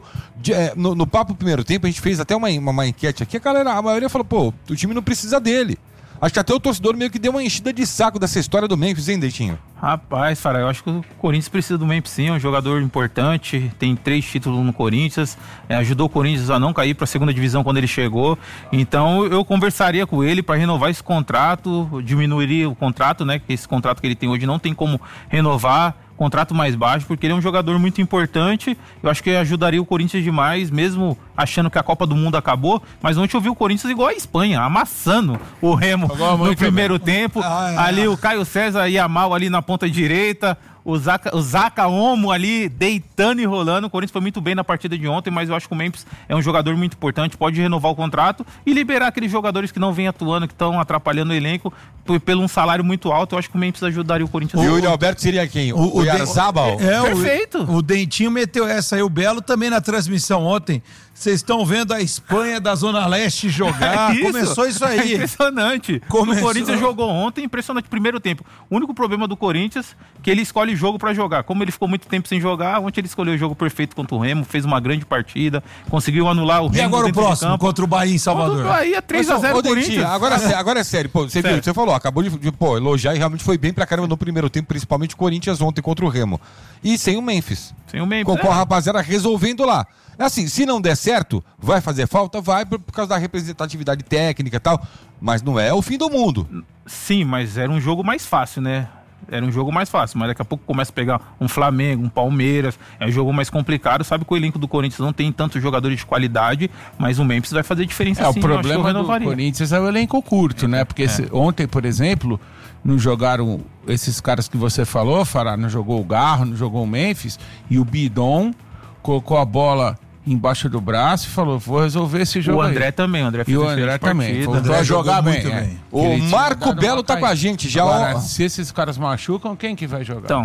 No papo primeiro tempo, a gente fez até uma enquete aqui. A maioria falou, o time não precisa dele. Acho que até o torcedor meio que deu uma enchida de saco dessa história do Memphis, hein, Dentinho? Rapaz, Fará, eu acho que o Corinthians precisa do Memphis sim, é um jogador importante, tem 3 títulos no Corinthians, ajudou o Corinthians a não cair para a segunda divisão quando ele chegou, então eu conversaria com ele para renovar esse contrato, diminuiria o contrato, né, que esse contrato que ele tem hoje não tem como renovar, contrato mais baixo, porque ele é um jogador muito importante, eu acho que ajudaria o Corinthians demais, mesmo achando que a Copa do Mundo acabou, mas ontem eu vi o Corinthians igual a Espanha, amassando o Remo no primeiro tempo, ali o Caio César ia mal ali na ponta direita, o Zaca Omo ali deitando e rolando. O Corinthians foi muito bem na partida de ontem, mas eu acho que o Memphis é um jogador muito importante, pode renovar o contrato e liberar aqueles jogadores que não vêm atuando, que estão atrapalhando o elenco pelo um salário muito alto. Eu acho que o Memphis ajudaria o Corinthians. E o William Alberto seria quem? O Yarzabal? Perfeito. O Dentinho meteu essa aí, o Belo também na transmissão ontem. Vocês estão vendo a Espanha da Zona Leste jogar. Começou isso aí. É impressionante. Começou. O Corinthians jogou ontem, impressionante. Primeiro tempo. O único problema do Corinthians é que ele escolhe jogo pra jogar. Como ele ficou muito tempo sem jogar, ontem ele escolheu o jogo perfeito contra o Remo, fez uma grande partida, conseguiu anular o Remo. E agora o dentro de próximo, campo. contra o Bahia em Salvador? Contra o Bahia, 3-0 Corinthians. Agora é sério. Pô, você viu, você falou, acabou de elogiar e realmente foi bem pra caramba no primeiro tempo, principalmente o Corinthians ontem contra o Remo. E sem o Memphis. Sem o Memphis. Com a rapaziada resolvendo lá. Assim, se não der certo, vai fazer falta? Vai, por causa da representatividade técnica e tal. Mas não é o fim do mundo. Sim, mas era um jogo mais fácil, né? Era um jogo mais fácil, mas daqui a pouco começa a pegar um Flamengo, um Palmeiras, é um jogo mais complicado. Sabe que o elenco do Corinthians não tem tantos jogadores de qualidade, mas o Memphis vai fazer diferença sim. O problema do Corinthians é o elenco curto, né? Porque ontem, por exemplo, não jogaram esses caras que você falou, Fará, não jogou o Garro, não jogou o Memphis, e o Bidon colocou a bola embaixo do braço e falou, vou resolver esse jogo. O André aí. também, o André fez E o André também. Voltou André a jogar jogou bem. muito bem. O Marco Belo tá com a gente já. Agora, se esses caras machucam, quem que vai jogar? Então,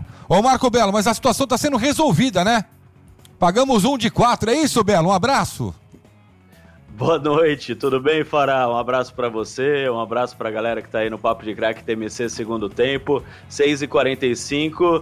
Ô Marco Belo, mas a situação tá sendo resolvida, né? Pagamos 1 de 4, é isso, Belo? Um abraço. Boa noite, tudo bem, Fará? Um abraço pra você, um abraço pra galera que tá aí no Papo de Crack TMC segundo tempo, 6h45.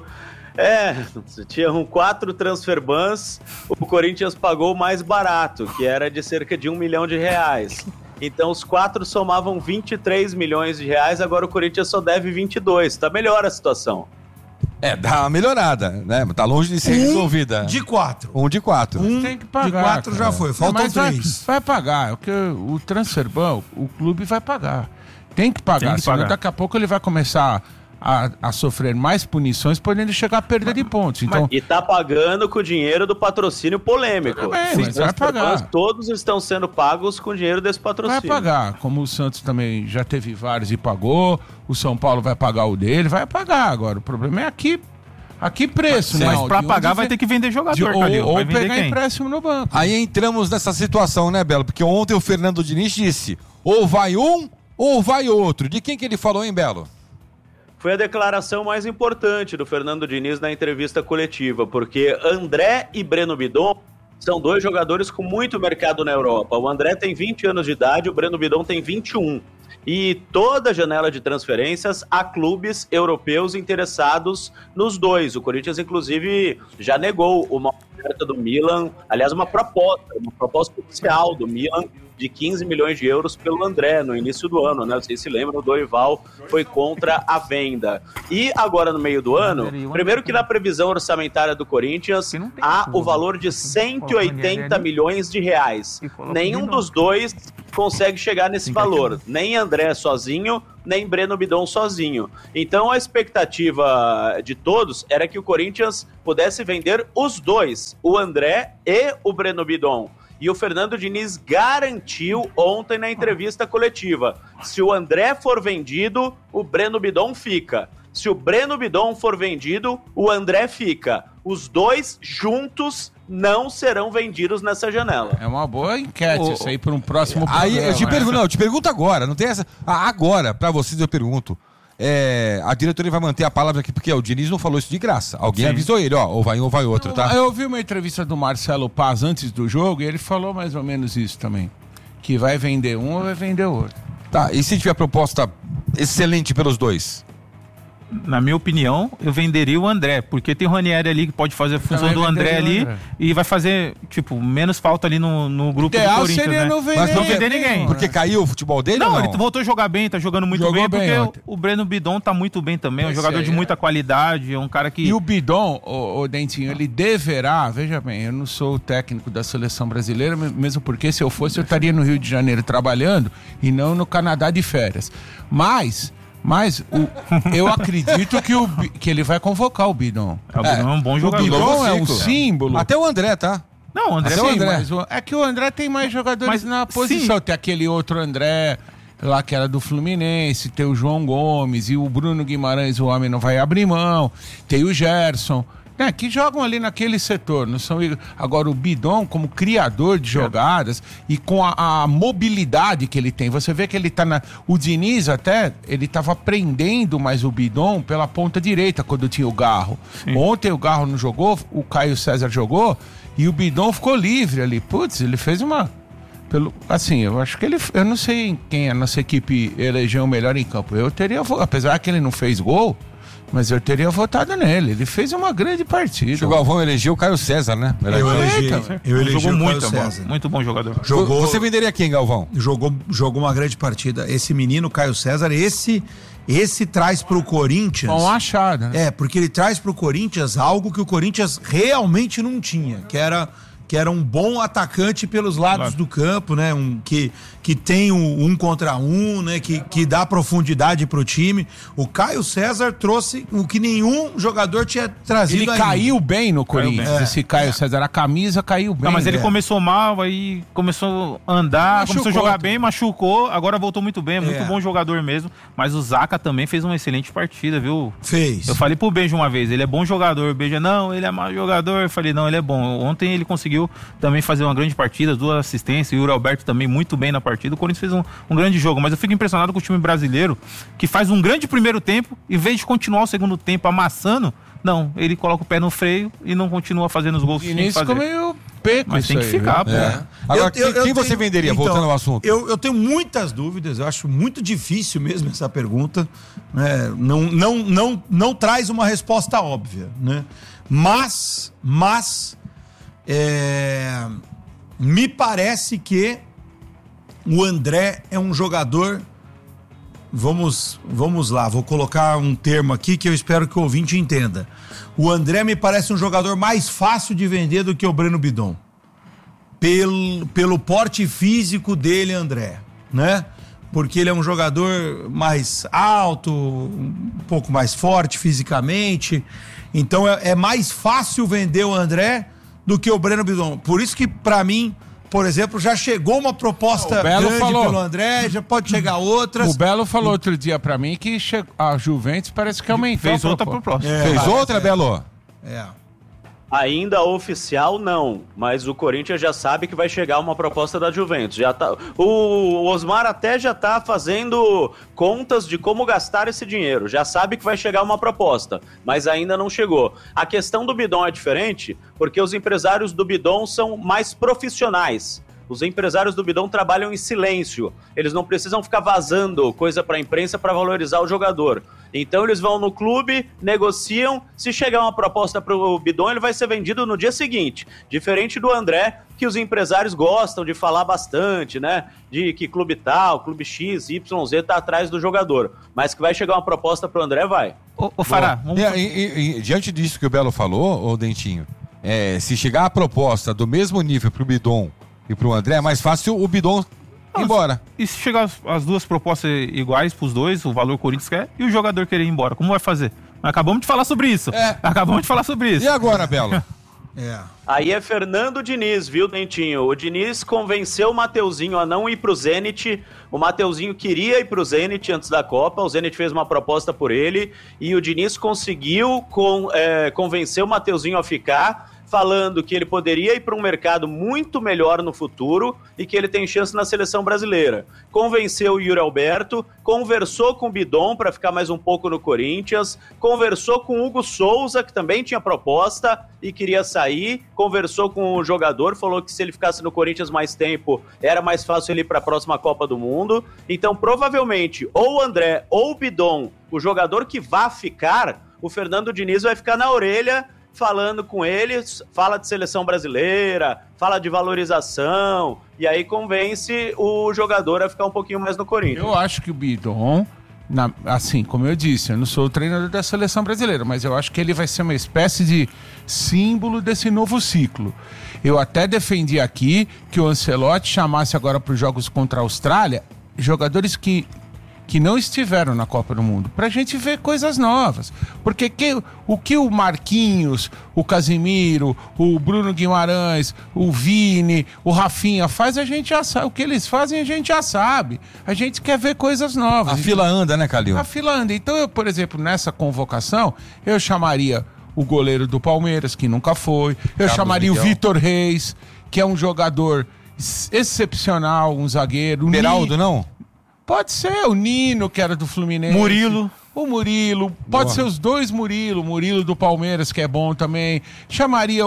Tinham 4 transfer bans, o Corinthians pagou o mais barato, que era de cerca de R$1 milhão. Então os 4 somavam 23 milhões de reais, agora o Corinthians só deve 22, tá melhor a situação. Dá uma melhorada, né? Tá longe de ser resolvida. De 4. 1 de 4. Tem que pagar. De 4 já foi, faltam Mas 3. Vai pagar, porque o transfer ban, o clube vai pagar. Tem que pagar, senão daqui a pouco ele vai começar a sofrer mais punições, podendo chegar a perda de pontos. Então, E tá pagando com o dinheiro do patrocínio polêmico. Tudo bem, mas vai pagar. Todos estão sendo pagos com o dinheiro desse patrocínio. vai pagar, como o Santos também já teve vários e pagou, o São Paulo vai pagar o dele, vai pagar agora. O problema é aqui preço, né? mas pra pagar vai ter que vender jogador, Calil. ou pegar empréstimo no banco. Aí entramos nessa situação, né, Belo? Porque ontem o Fernando Diniz disse, ou vai um, ou vai outro. De quem que ele falou, hein, Belo? Foi a declaração mais importante do Fernando Diniz na entrevista coletiva, porque André e Breno Bidon São dois jogadores com muito mercado na Europa. O André tem 20 anos de idade, o Breno Bidon tem 21. E toda janela de transferências há clubes europeus interessados nos dois. O Corinthians, inclusive, já negou uma oferta do Milan, aliás, uma proposta oficial do Milan de 15 milhões de euros pelo André no início do ano, né? Vocês se lembram, o Dorival foi contra a venda. E agora, no meio do ano, primeiro que na previsão orçamentária do Corinthians há o valor de 180 milhões de reais. Nenhum dos dois consegue chegar nesse valor, nem André sozinho, nem Breno Bidon sozinho. Então a expectativa de todos era que o Corinthians pudesse vender os dois, o André e o Breno Bidon. E o Fernando Diniz garantiu ontem na entrevista coletiva: se o André for vendido, o Breno Bidon fica. Se o Breno Bidon for vendido, o André fica. Os dois juntos não serão vendidos nessa janela. É uma boa enquete isso aí para um próximo programa. Aí eu te pergunto agora, não tem essa... agora, para vocês eu pergunto. A diretoria vai manter a palavra aqui, porque o Diniz não falou isso de graça. Alguém avisou ele, ou vai um ou vai outro, tá? Eu ouvi uma entrevista do Marcelo Paz antes do jogo e ele falou mais ou menos isso também. Que vai vender um ou vai vender o outro. Tá, e se tiver proposta excelente pelos dois? Na minha opinião, eu venderia o André, porque tem o Ranieri ali que pode fazer a função do André ali e vai fazer, menos falta ali no grupo do Corinthians, seria né? Mas não vender ninguém. Porque caiu o futebol dele? Não, ele voltou a jogar bem, tá jogando muito bem, porque ontem. O Breno Bidon tá muito bem também, é um jogador de muita qualidade, é um cara que... E o Bidon, o Dentinho, ele deverá, veja bem, eu não sou o técnico da seleção brasileira, mesmo porque se eu fosse eu estaria no Rio de Janeiro trabalhando e não no Canadá de férias. Mas eu acredito que ele vai convocar o Bidon. O Bidon é um bom jogador. O Bidon é um símbolo. Até o André, tá? Não, o André Sim, mas é que o André tem mais jogadores na posição. Sim. Tem aquele outro André lá que era do Fluminense, tem o João Gomes e o Bruno Guimarães, o homem não vai abrir mão. Tem o Gerson. Que jogam ali naquele setor, não são... Agora o Bidon, como criador de jogadas e com a mobilidade que ele tem, você vê que ele tá o Diniz até, ele tava prendendo mais o Bidon pela ponta direita quando tinha o Garro. Sim. Ontem o Garro não jogou, o Caio César jogou e o Bidon ficou livre ali. Putz, ele fez uma... eu acho que eu não sei quem a nossa equipe elegeu o melhor em campo. Eu teria, apesar que ele não fez gol, mas eu teria votado nele. Ele fez uma grande partida. O Galvão elegeu o Caio César, né? Eu elegi jogou o muito, Caio César. Muito bom jogador. Você venderia quem, Galvão? Jogou uma grande partida. Esse menino, Caio César, esse traz pro Corinthians... Um achado, né? Porque ele traz pro Corinthians algo que o Corinthians realmente não tinha, que era um bom atacante pelos lados do campo, né? Que tem um contra um, né? Que dá profundidade pro time. O Caio César trouxe o que nenhum jogador tinha trazido Ele ainda. Caiu bem no Corinthians, esse Caio César. A camisa caiu bem. Não, mas ele começou mal, aí começou a andar, começou a jogar bem, machucou, agora voltou muito bem, muito bom jogador mesmo. Mas o Zaca também fez uma excelente partida, viu? Fez. Eu falei pro Benja uma vez, ele é bom jogador. O Benja, não, ele é mau jogador. Eu falei, não, ele é bom. Ontem ele conseguiu também fazer uma grande partida, 2 assistências, e o Yuri Alberto também muito bem na partida. O Corinthians fez um grande jogo, mas eu fico impressionado com o time brasileiro, que faz um grande primeiro tempo, em vez de continuar o segundo tempo amassando, não, ele coloca o pé no freio e não continua fazendo os gols que tem que fazer. Meio peco, mas tem que ficar, pô. Agora, quem você venderia, voltando ao assunto? Eu tenho muitas dúvidas, eu acho muito difícil mesmo essa pergunta, né? Não traz uma resposta óbvia, né? Mas me parece que o André é um jogador... Vamos lá, vou colocar um termo aqui que eu espero que o ouvinte entenda. O André me parece um jogador mais fácil de vender do que o Breno Bidon. Pelo porte físico dele, André, né? Porque ele é um jogador mais alto, um pouco mais forte fisicamente. Então é mais fácil vender o André do que o Breno Bidon. Por isso que, pra mim, por exemplo, já chegou uma proposta grande pelo André, já pode chegar outras. O Belo falou outro dia pra mim que a Juventus parece que aumentou. Fez outra proposta. Fez outra, Belo? Ainda oficial, não. Mas o Corinthians já sabe que vai chegar uma proposta da Juventus. Já tá, o Osmar até já tá fazendo contas de como gastar esse dinheiro. Já sabe que vai chegar uma proposta, mas ainda não chegou. A questão do Bidon é diferente, porque os empresários do Bidon são mais profissionais. Os empresários do Bidon trabalham em silêncio. Eles não precisam ficar vazando coisa para a imprensa para valorizar o jogador. Então eles vão no clube, negociam. Se chegar uma proposta para o Bidon, ele vai ser vendido no dia seguinte. Diferente do André, que os empresários gostam de falar bastante, né? De que clube tal, clube X, Y, Z tá atrás do jogador. Mas que vai chegar uma proposta para o André, vai. Ô Fará, diante disso que o Belo falou, ô Dentinho, se chegar a proposta do mesmo nível pro Bidon e pro André, é mais fácil o Bidon ir embora. E se chegar as duas propostas iguais pros dois, o valor que o Corinthians quer, e o jogador querer ir embora, como vai fazer? Acabamos de falar sobre isso. E agora, Belo? Aí é Fernando Diniz, viu, Dentinho? O Diniz convenceu o Mateuzinho a não ir pro Zenit. O Mateuzinho queria ir pro Zenit antes da Copa. O Zenit fez uma proposta por ele. E o Diniz conseguiu convencer o Mateuzinho a ficar, falando que ele poderia ir para um mercado muito melhor no futuro e que ele tem chance na seleção brasileira. Convenceu o Yuri Alberto, conversou com o Bidon para ficar mais um pouco no Corinthians, conversou com o Hugo Souza, que também tinha proposta e queria sair, conversou com o jogador, falou que se ele ficasse no Corinthians mais tempo, era mais fácil ele ir para a próxima Copa do Mundo. Então, provavelmente, ou o André ou o Bidon, o jogador que vá ficar, o Fernando Diniz vai ficar na orelha falando com eles, fala de seleção brasileira, fala de valorização, e aí convence o jogador a ficar um pouquinho mais no Corinthians. Eu acho que o Bidon, assim, como eu disse, eu não sou o treinador da seleção brasileira, mas eu acho que ele vai ser uma espécie de símbolo desse novo ciclo. Eu até defendi aqui que o Ancelotti chamasse agora para os jogos contra a Austrália jogadores que não estiveram na Copa do Mundo, pra gente ver coisas novas. Porque o que o Marquinhos, o Casimiro, o Bruno Guimarães, o Vini, o Rafinha faz, a gente já sabe. O que eles fazem, a gente já sabe. A gente quer ver coisas novas. A fila anda, né, Calil? A fila anda. Então, eu, por exemplo, nessa convocação, eu chamaria o goleiro do Palmeiras, que nunca foi. Eu chamaria o Vitor Reis, que é um jogador excepcional, um zagueiro. Beraldo, não? Pode ser o Nino, que era do Fluminense. Murilo. O Murilo. Pode ser os dois Murilo. Murilo do Palmeiras, que é bom também. Chamaria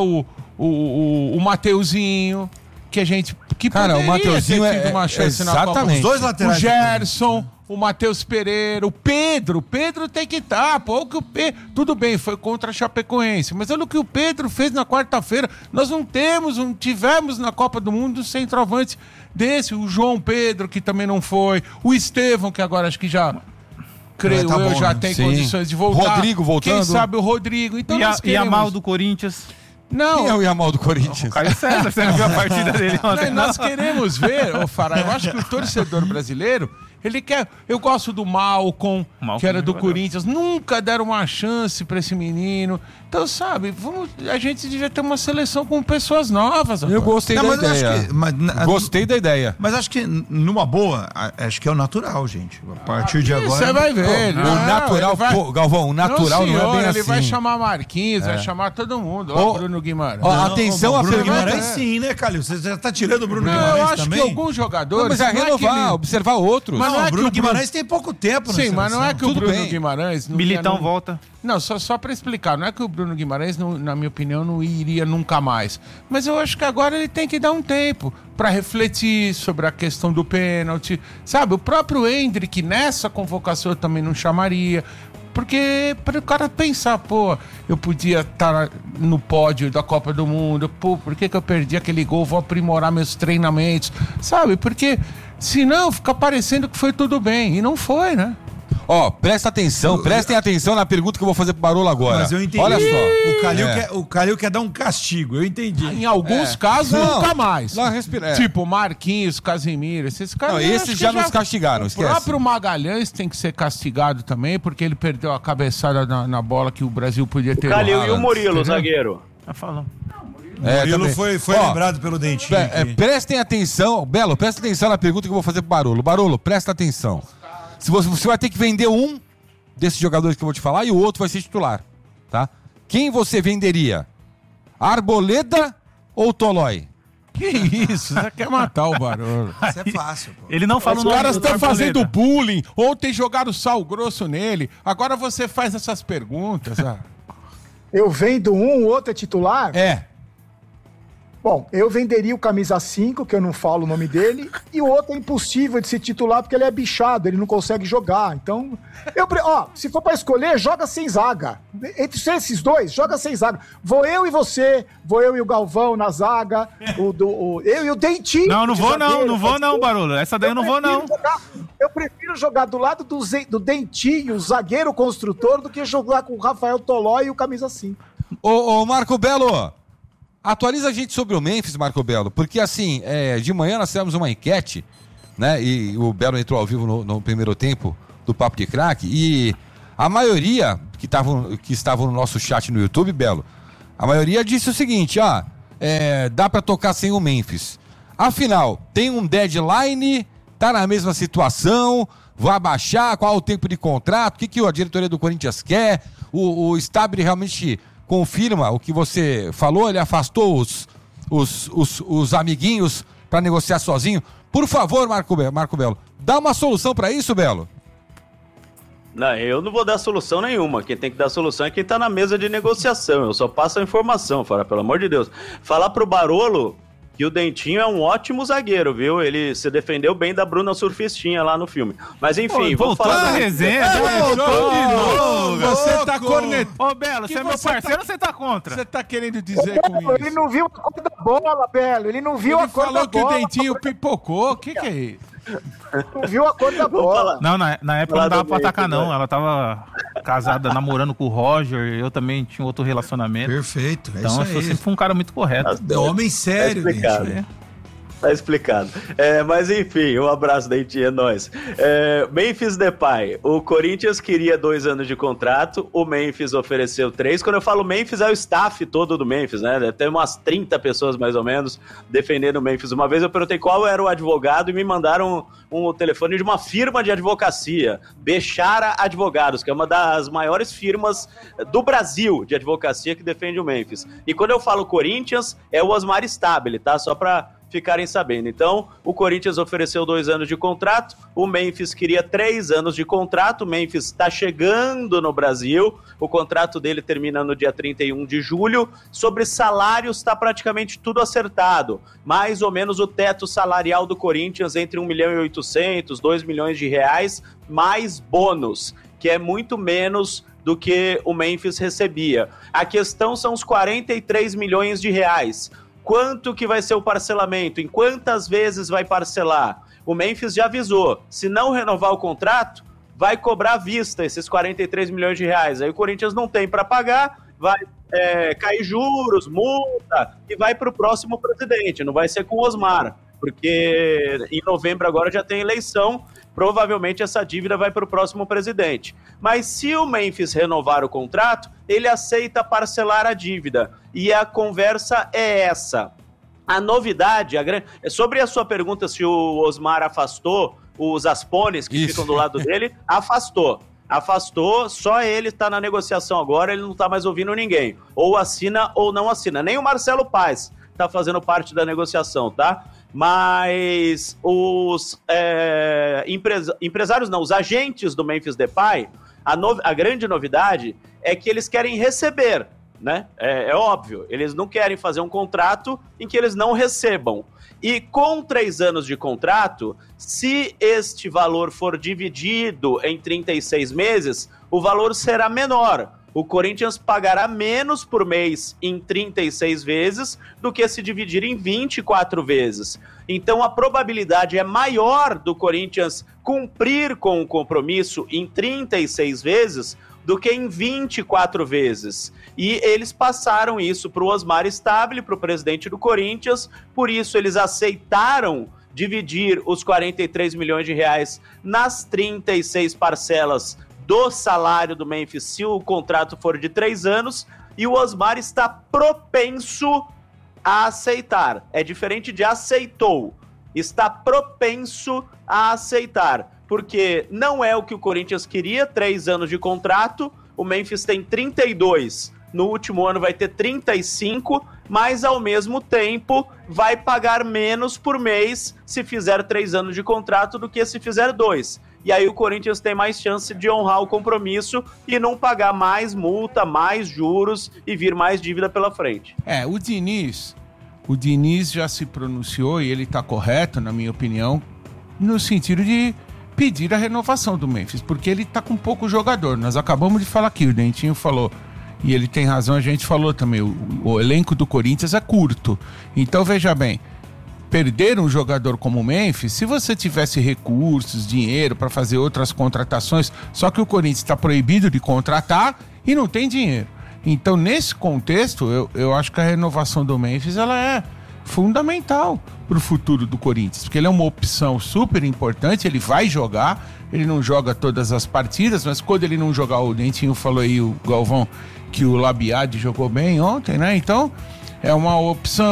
o Mateuzinho, que a gente... Que cara, o Mateuzinho uma chance na Copa. Os dois laterais. O Gerson, o Matheus Pereira, o Pedro. O Pedro tem que estar. Pô, tudo bem, foi contra a Chapecoense. Mas olha o que o Pedro fez na quarta-feira. Nós não tivemos na Copa do Mundo um centroavante desse. O João Pedro, que também não foi. O Estevão, que agora acho que já... Creio já tem condições de voltar. Rodrigo voltando. Quem sabe o Rodrigo. Então e a mal do Corinthians... Não. Quem é o Yamal do Corinthians? O Caio César, você não viu a partida dele ontem? Nós queremos ver, Fará, eu acho que o torcedor brasileiro, ele quer... Eu gosto do Malcom, que era do Corinthians, nunca deram uma chance pra esse menino. Então, sabe, a gente devia ter uma seleção com pessoas novas. Eu gostei da ideia. Gostei da ideia. Mas acho que, numa boa, acho que é o natural, gente. A partir de agora... Você vai ver. O natural, Galvão, o natural não é bem assim. Ele vai chamar Marquinhos, vai chamar todo mundo. Ó, Bruno Guimarães. Atenção a Bruno Guimarães sim, né, Calil? Você já tá tirando o Bruno Guimarães também? Eu acho que alguns jogadores... Mas é renovar, observar outros. Mas não, o Bruno Guimarães tem pouco tempo, sim, mas não é que o Bruno Guimarães... Militão volta. Não, só para explicar, não é que o Bruno Guimarães, na minha opinião, não iria nunca mais. Mas eu acho que agora ele tem que dar um tempo para refletir sobre a questão do pênalti. Sabe, o próprio Endrick nessa convocação eu também não chamaria. Porque para o cara pensar, pô, eu podia estar no pódio da Copa do Mundo, pô, por que eu perdi aquele gol? Vou aprimorar meus treinamentos, sabe? Porque senão fica parecendo que foi tudo bem, e não foi, né? Prestem atenção na pergunta que eu vou fazer pro Barolo agora. Mas eu entendi. Olha só. O Calil quer dar um castigo, eu entendi. Em alguns casos, nunca mais. Não, tipo, Marquinhos, Casimiro, esses caras... Não, esses já nos castigaram, esquece. O próprio Magalhães tem que ser castigado também, porque ele perdeu a cabeçada na bola que o Brasil podia ter. O Calil e o Murilo, zagueiro. Tá falando. Murilo foi lembrado pelo Dentinho. Prestem atenção, Belo, presta atenção na pergunta que eu vou fazer pro Barolo. Barolo, presta atenção. Se você vai ter que vender um desses jogadores que eu vou te falar e o outro vai ser titular, tá? Quem você venderia? Arboleda ou Tolói? Que isso? Você quer matar o Barolo. Isso é fácil, pô. Ele não fala Os o nome caras do estão Arboleda. fazendo bullying. Ontem jogaram sal grosso nele. Agora você faz essas perguntas. Eu vendo um, o outro é titular? É. Bom, eu venderia o camisa 5, que eu não falo o nome dele, e o outro é impossível de se titular porque ele é bichado, ele não consegue jogar. Então, se for pra escolher, joga sem zaga. Entre esses dois, joga sem zaga. Vou eu e você, vou eu e o Galvão na zaga, eu e o Dentinho. Não vou não, Barolo. Essa daí eu não vou não. Eu prefiro jogar do lado do Dentinho, o zagueiro construtor, do que jogar com o Rafael Tolói e o camisa 5. Ô, Marco Belo, atualiza a gente sobre o Memphis, Marco Belo, porque assim, de manhã nós tivemos uma enquete, né, e o Belo entrou ao vivo no primeiro tempo do Papo de Craque, e a maioria que estavam no nosso chat no YouTube, Belo, a maioria disse o seguinte, dá pra tocar sem o Memphis. Afinal, tem um deadline, tá na mesma situação, vai baixar, qual o tempo de contrato, o que a diretoria do Corinthians quer, o Stabile realmente confirma o que você falou, ele afastou os amiguinhos para negociar sozinho. Por favor, Marco Belo, dá uma solução para isso, Belo. Não, eu não vou dar solução nenhuma. Quem tem que dar solução é quem tá na mesa de negociação. Eu só passo a informação, pelo amor de Deus. Falar pro Barolo que o Dentinho é um ótimo zagueiro, viu? Ele se defendeu bem da Bruna Surfistinha lá no filme. Mas enfim, vou falar da resenha. Você tá cornetando. Ô, Belo, você é meu parceiro ou você tá contra? Você tá querendo dizer com isso? Ele não viu a cor da bola, Belo. Ele não viu a cor da bola. Ele falou que o Dentinho pipocou. O que é isso? Não viu a cor da bola. Não, na época não dava pra atacar, não. Ela tava casada, namorando com o Roger. Eu também tinha outro relacionamento. Perfeito. Então eu sempre fui um cara muito correto. Homem sério, Tá explicado. Mas enfim, um abraço, Dentinho, é nóis. Memphis Depay. O Corinthians queria 2 anos de contrato, o Memphis ofereceu 3. Quando eu falo Memphis, é o staff todo do Memphis, né? Deve ter umas 30 pessoas, mais ou menos, defendendo o Memphis. Uma vez eu perguntei qual era o advogado e me mandaram um telefone de uma firma de advocacia, Bechara Advogados, que é uma das maiores firmas do Brasil de advocacia que defende o Memphis. E quando eu falo Corinthians, é o Osmar Stabile, tá? Só pra ficarem sabendo. Então, o Corinthians ofereceu 2 anos de contrato, o Memphis queria 3 anos de contrato, o Memphis está chegando no Brasil, o contrato dele termina no dia 31 de julho, sobre salários está praticamente tudo acertado, mais ou menos o teto salarial do Corinthians entre 1.800.000, 2 milhões de reais, mais bônus, que é muito menos do que o Memphis recebia. A questão são os 43 milhões de reais. Quanto que vai ser o parcelamento? Em quantas vezes vai parcelar? O Memphis já avisou, se não renovar o contrato, vai cobrar à vista esses 43 milhões de reais. Aí o Corinthians não tem para pagar, vai cair juros, multa, e vai para o próximo presidente, não vai ser com o Osmar, porque em novembro agora já tem eleição, provavelmente essa dívida vai para o próximo presidente. Mas se o Memphis renovar o contrato, ele aceita parcelar a dívida. E a conversa é essa. A novidade, sobre a sua pergunta se o Osmar afastou os aspones que ficam do lado dele, afastou, só ele está na negociação agora, ele não está mais ouvindo ninguém. Ou assina ou não assina. Nem o Marcelo Paes está fazendo parte da negociação, tá? Mas os empresários não, os agentes do Memphis Depay, a grande novidade é que eles querem receber, né? É óbvio, eles não querem fazer um contrato em que eles não recebam. E com 3 anos de contrato, se este valor for dividido em 36 meses, o valor será menor. O Corinthians pagará menos por mês em 36 vezes do que se dividir em 24 vezes. Então a probabilidade é maior do Corinthians cumprir com o compromisso em 36 vezes do que em 24 vezes. E eles passaram isso para o Osmar Stabile, para o presidente do Corinthians, por isso eles aceitaram dividir os 43 milhões de reais nas 36 parcelas do salário do Memphis, se o contrato for de 3 anos, e o Osmar está propenso a aceitar. É diferente de aceitou. Está propenso a aceitar, porque não é o que o Corinthians queria, 3 anos de contrato, o Memphis tem 32. no último ano vai ter 35, mas ao mesmo tempo vai pagar menos por mês se fizer 3 anos de contrato do que se fizer 2. E aí o Corinthians tem mais chance de honrar o compromisso e não pagar mais multa, mais juros e vir mais dívida pela frente. O Diniz já se pronunciou, e ele está correto, na minha opinião, no sentido de pedir a renovação do Memphis, porque ele está com pouco jogador. Nós acabamos de falar aqui, o Dentinho falou, e ele tem razão, a gente falou também, o elenco do Corinthians é curto. Então, veja bem, perder um jogador como o Memphis, se você tivesse recursos, dinheiro para fazer outras contratações, só que o Corinthians está proibido de contratar e não tem dinheiro. Então, nesse contexto, eu acho que a renovação do Memphis ela é fundamental para o futuro do Corinthians, porque ele é uma opção super importante, ele vai jogar, ele não joga todas as partidas, mas quando ele não jogar, o Dentinho falou aí, o Galvão, que o Labiade jogou bem ontem, né? Então, é uma opção.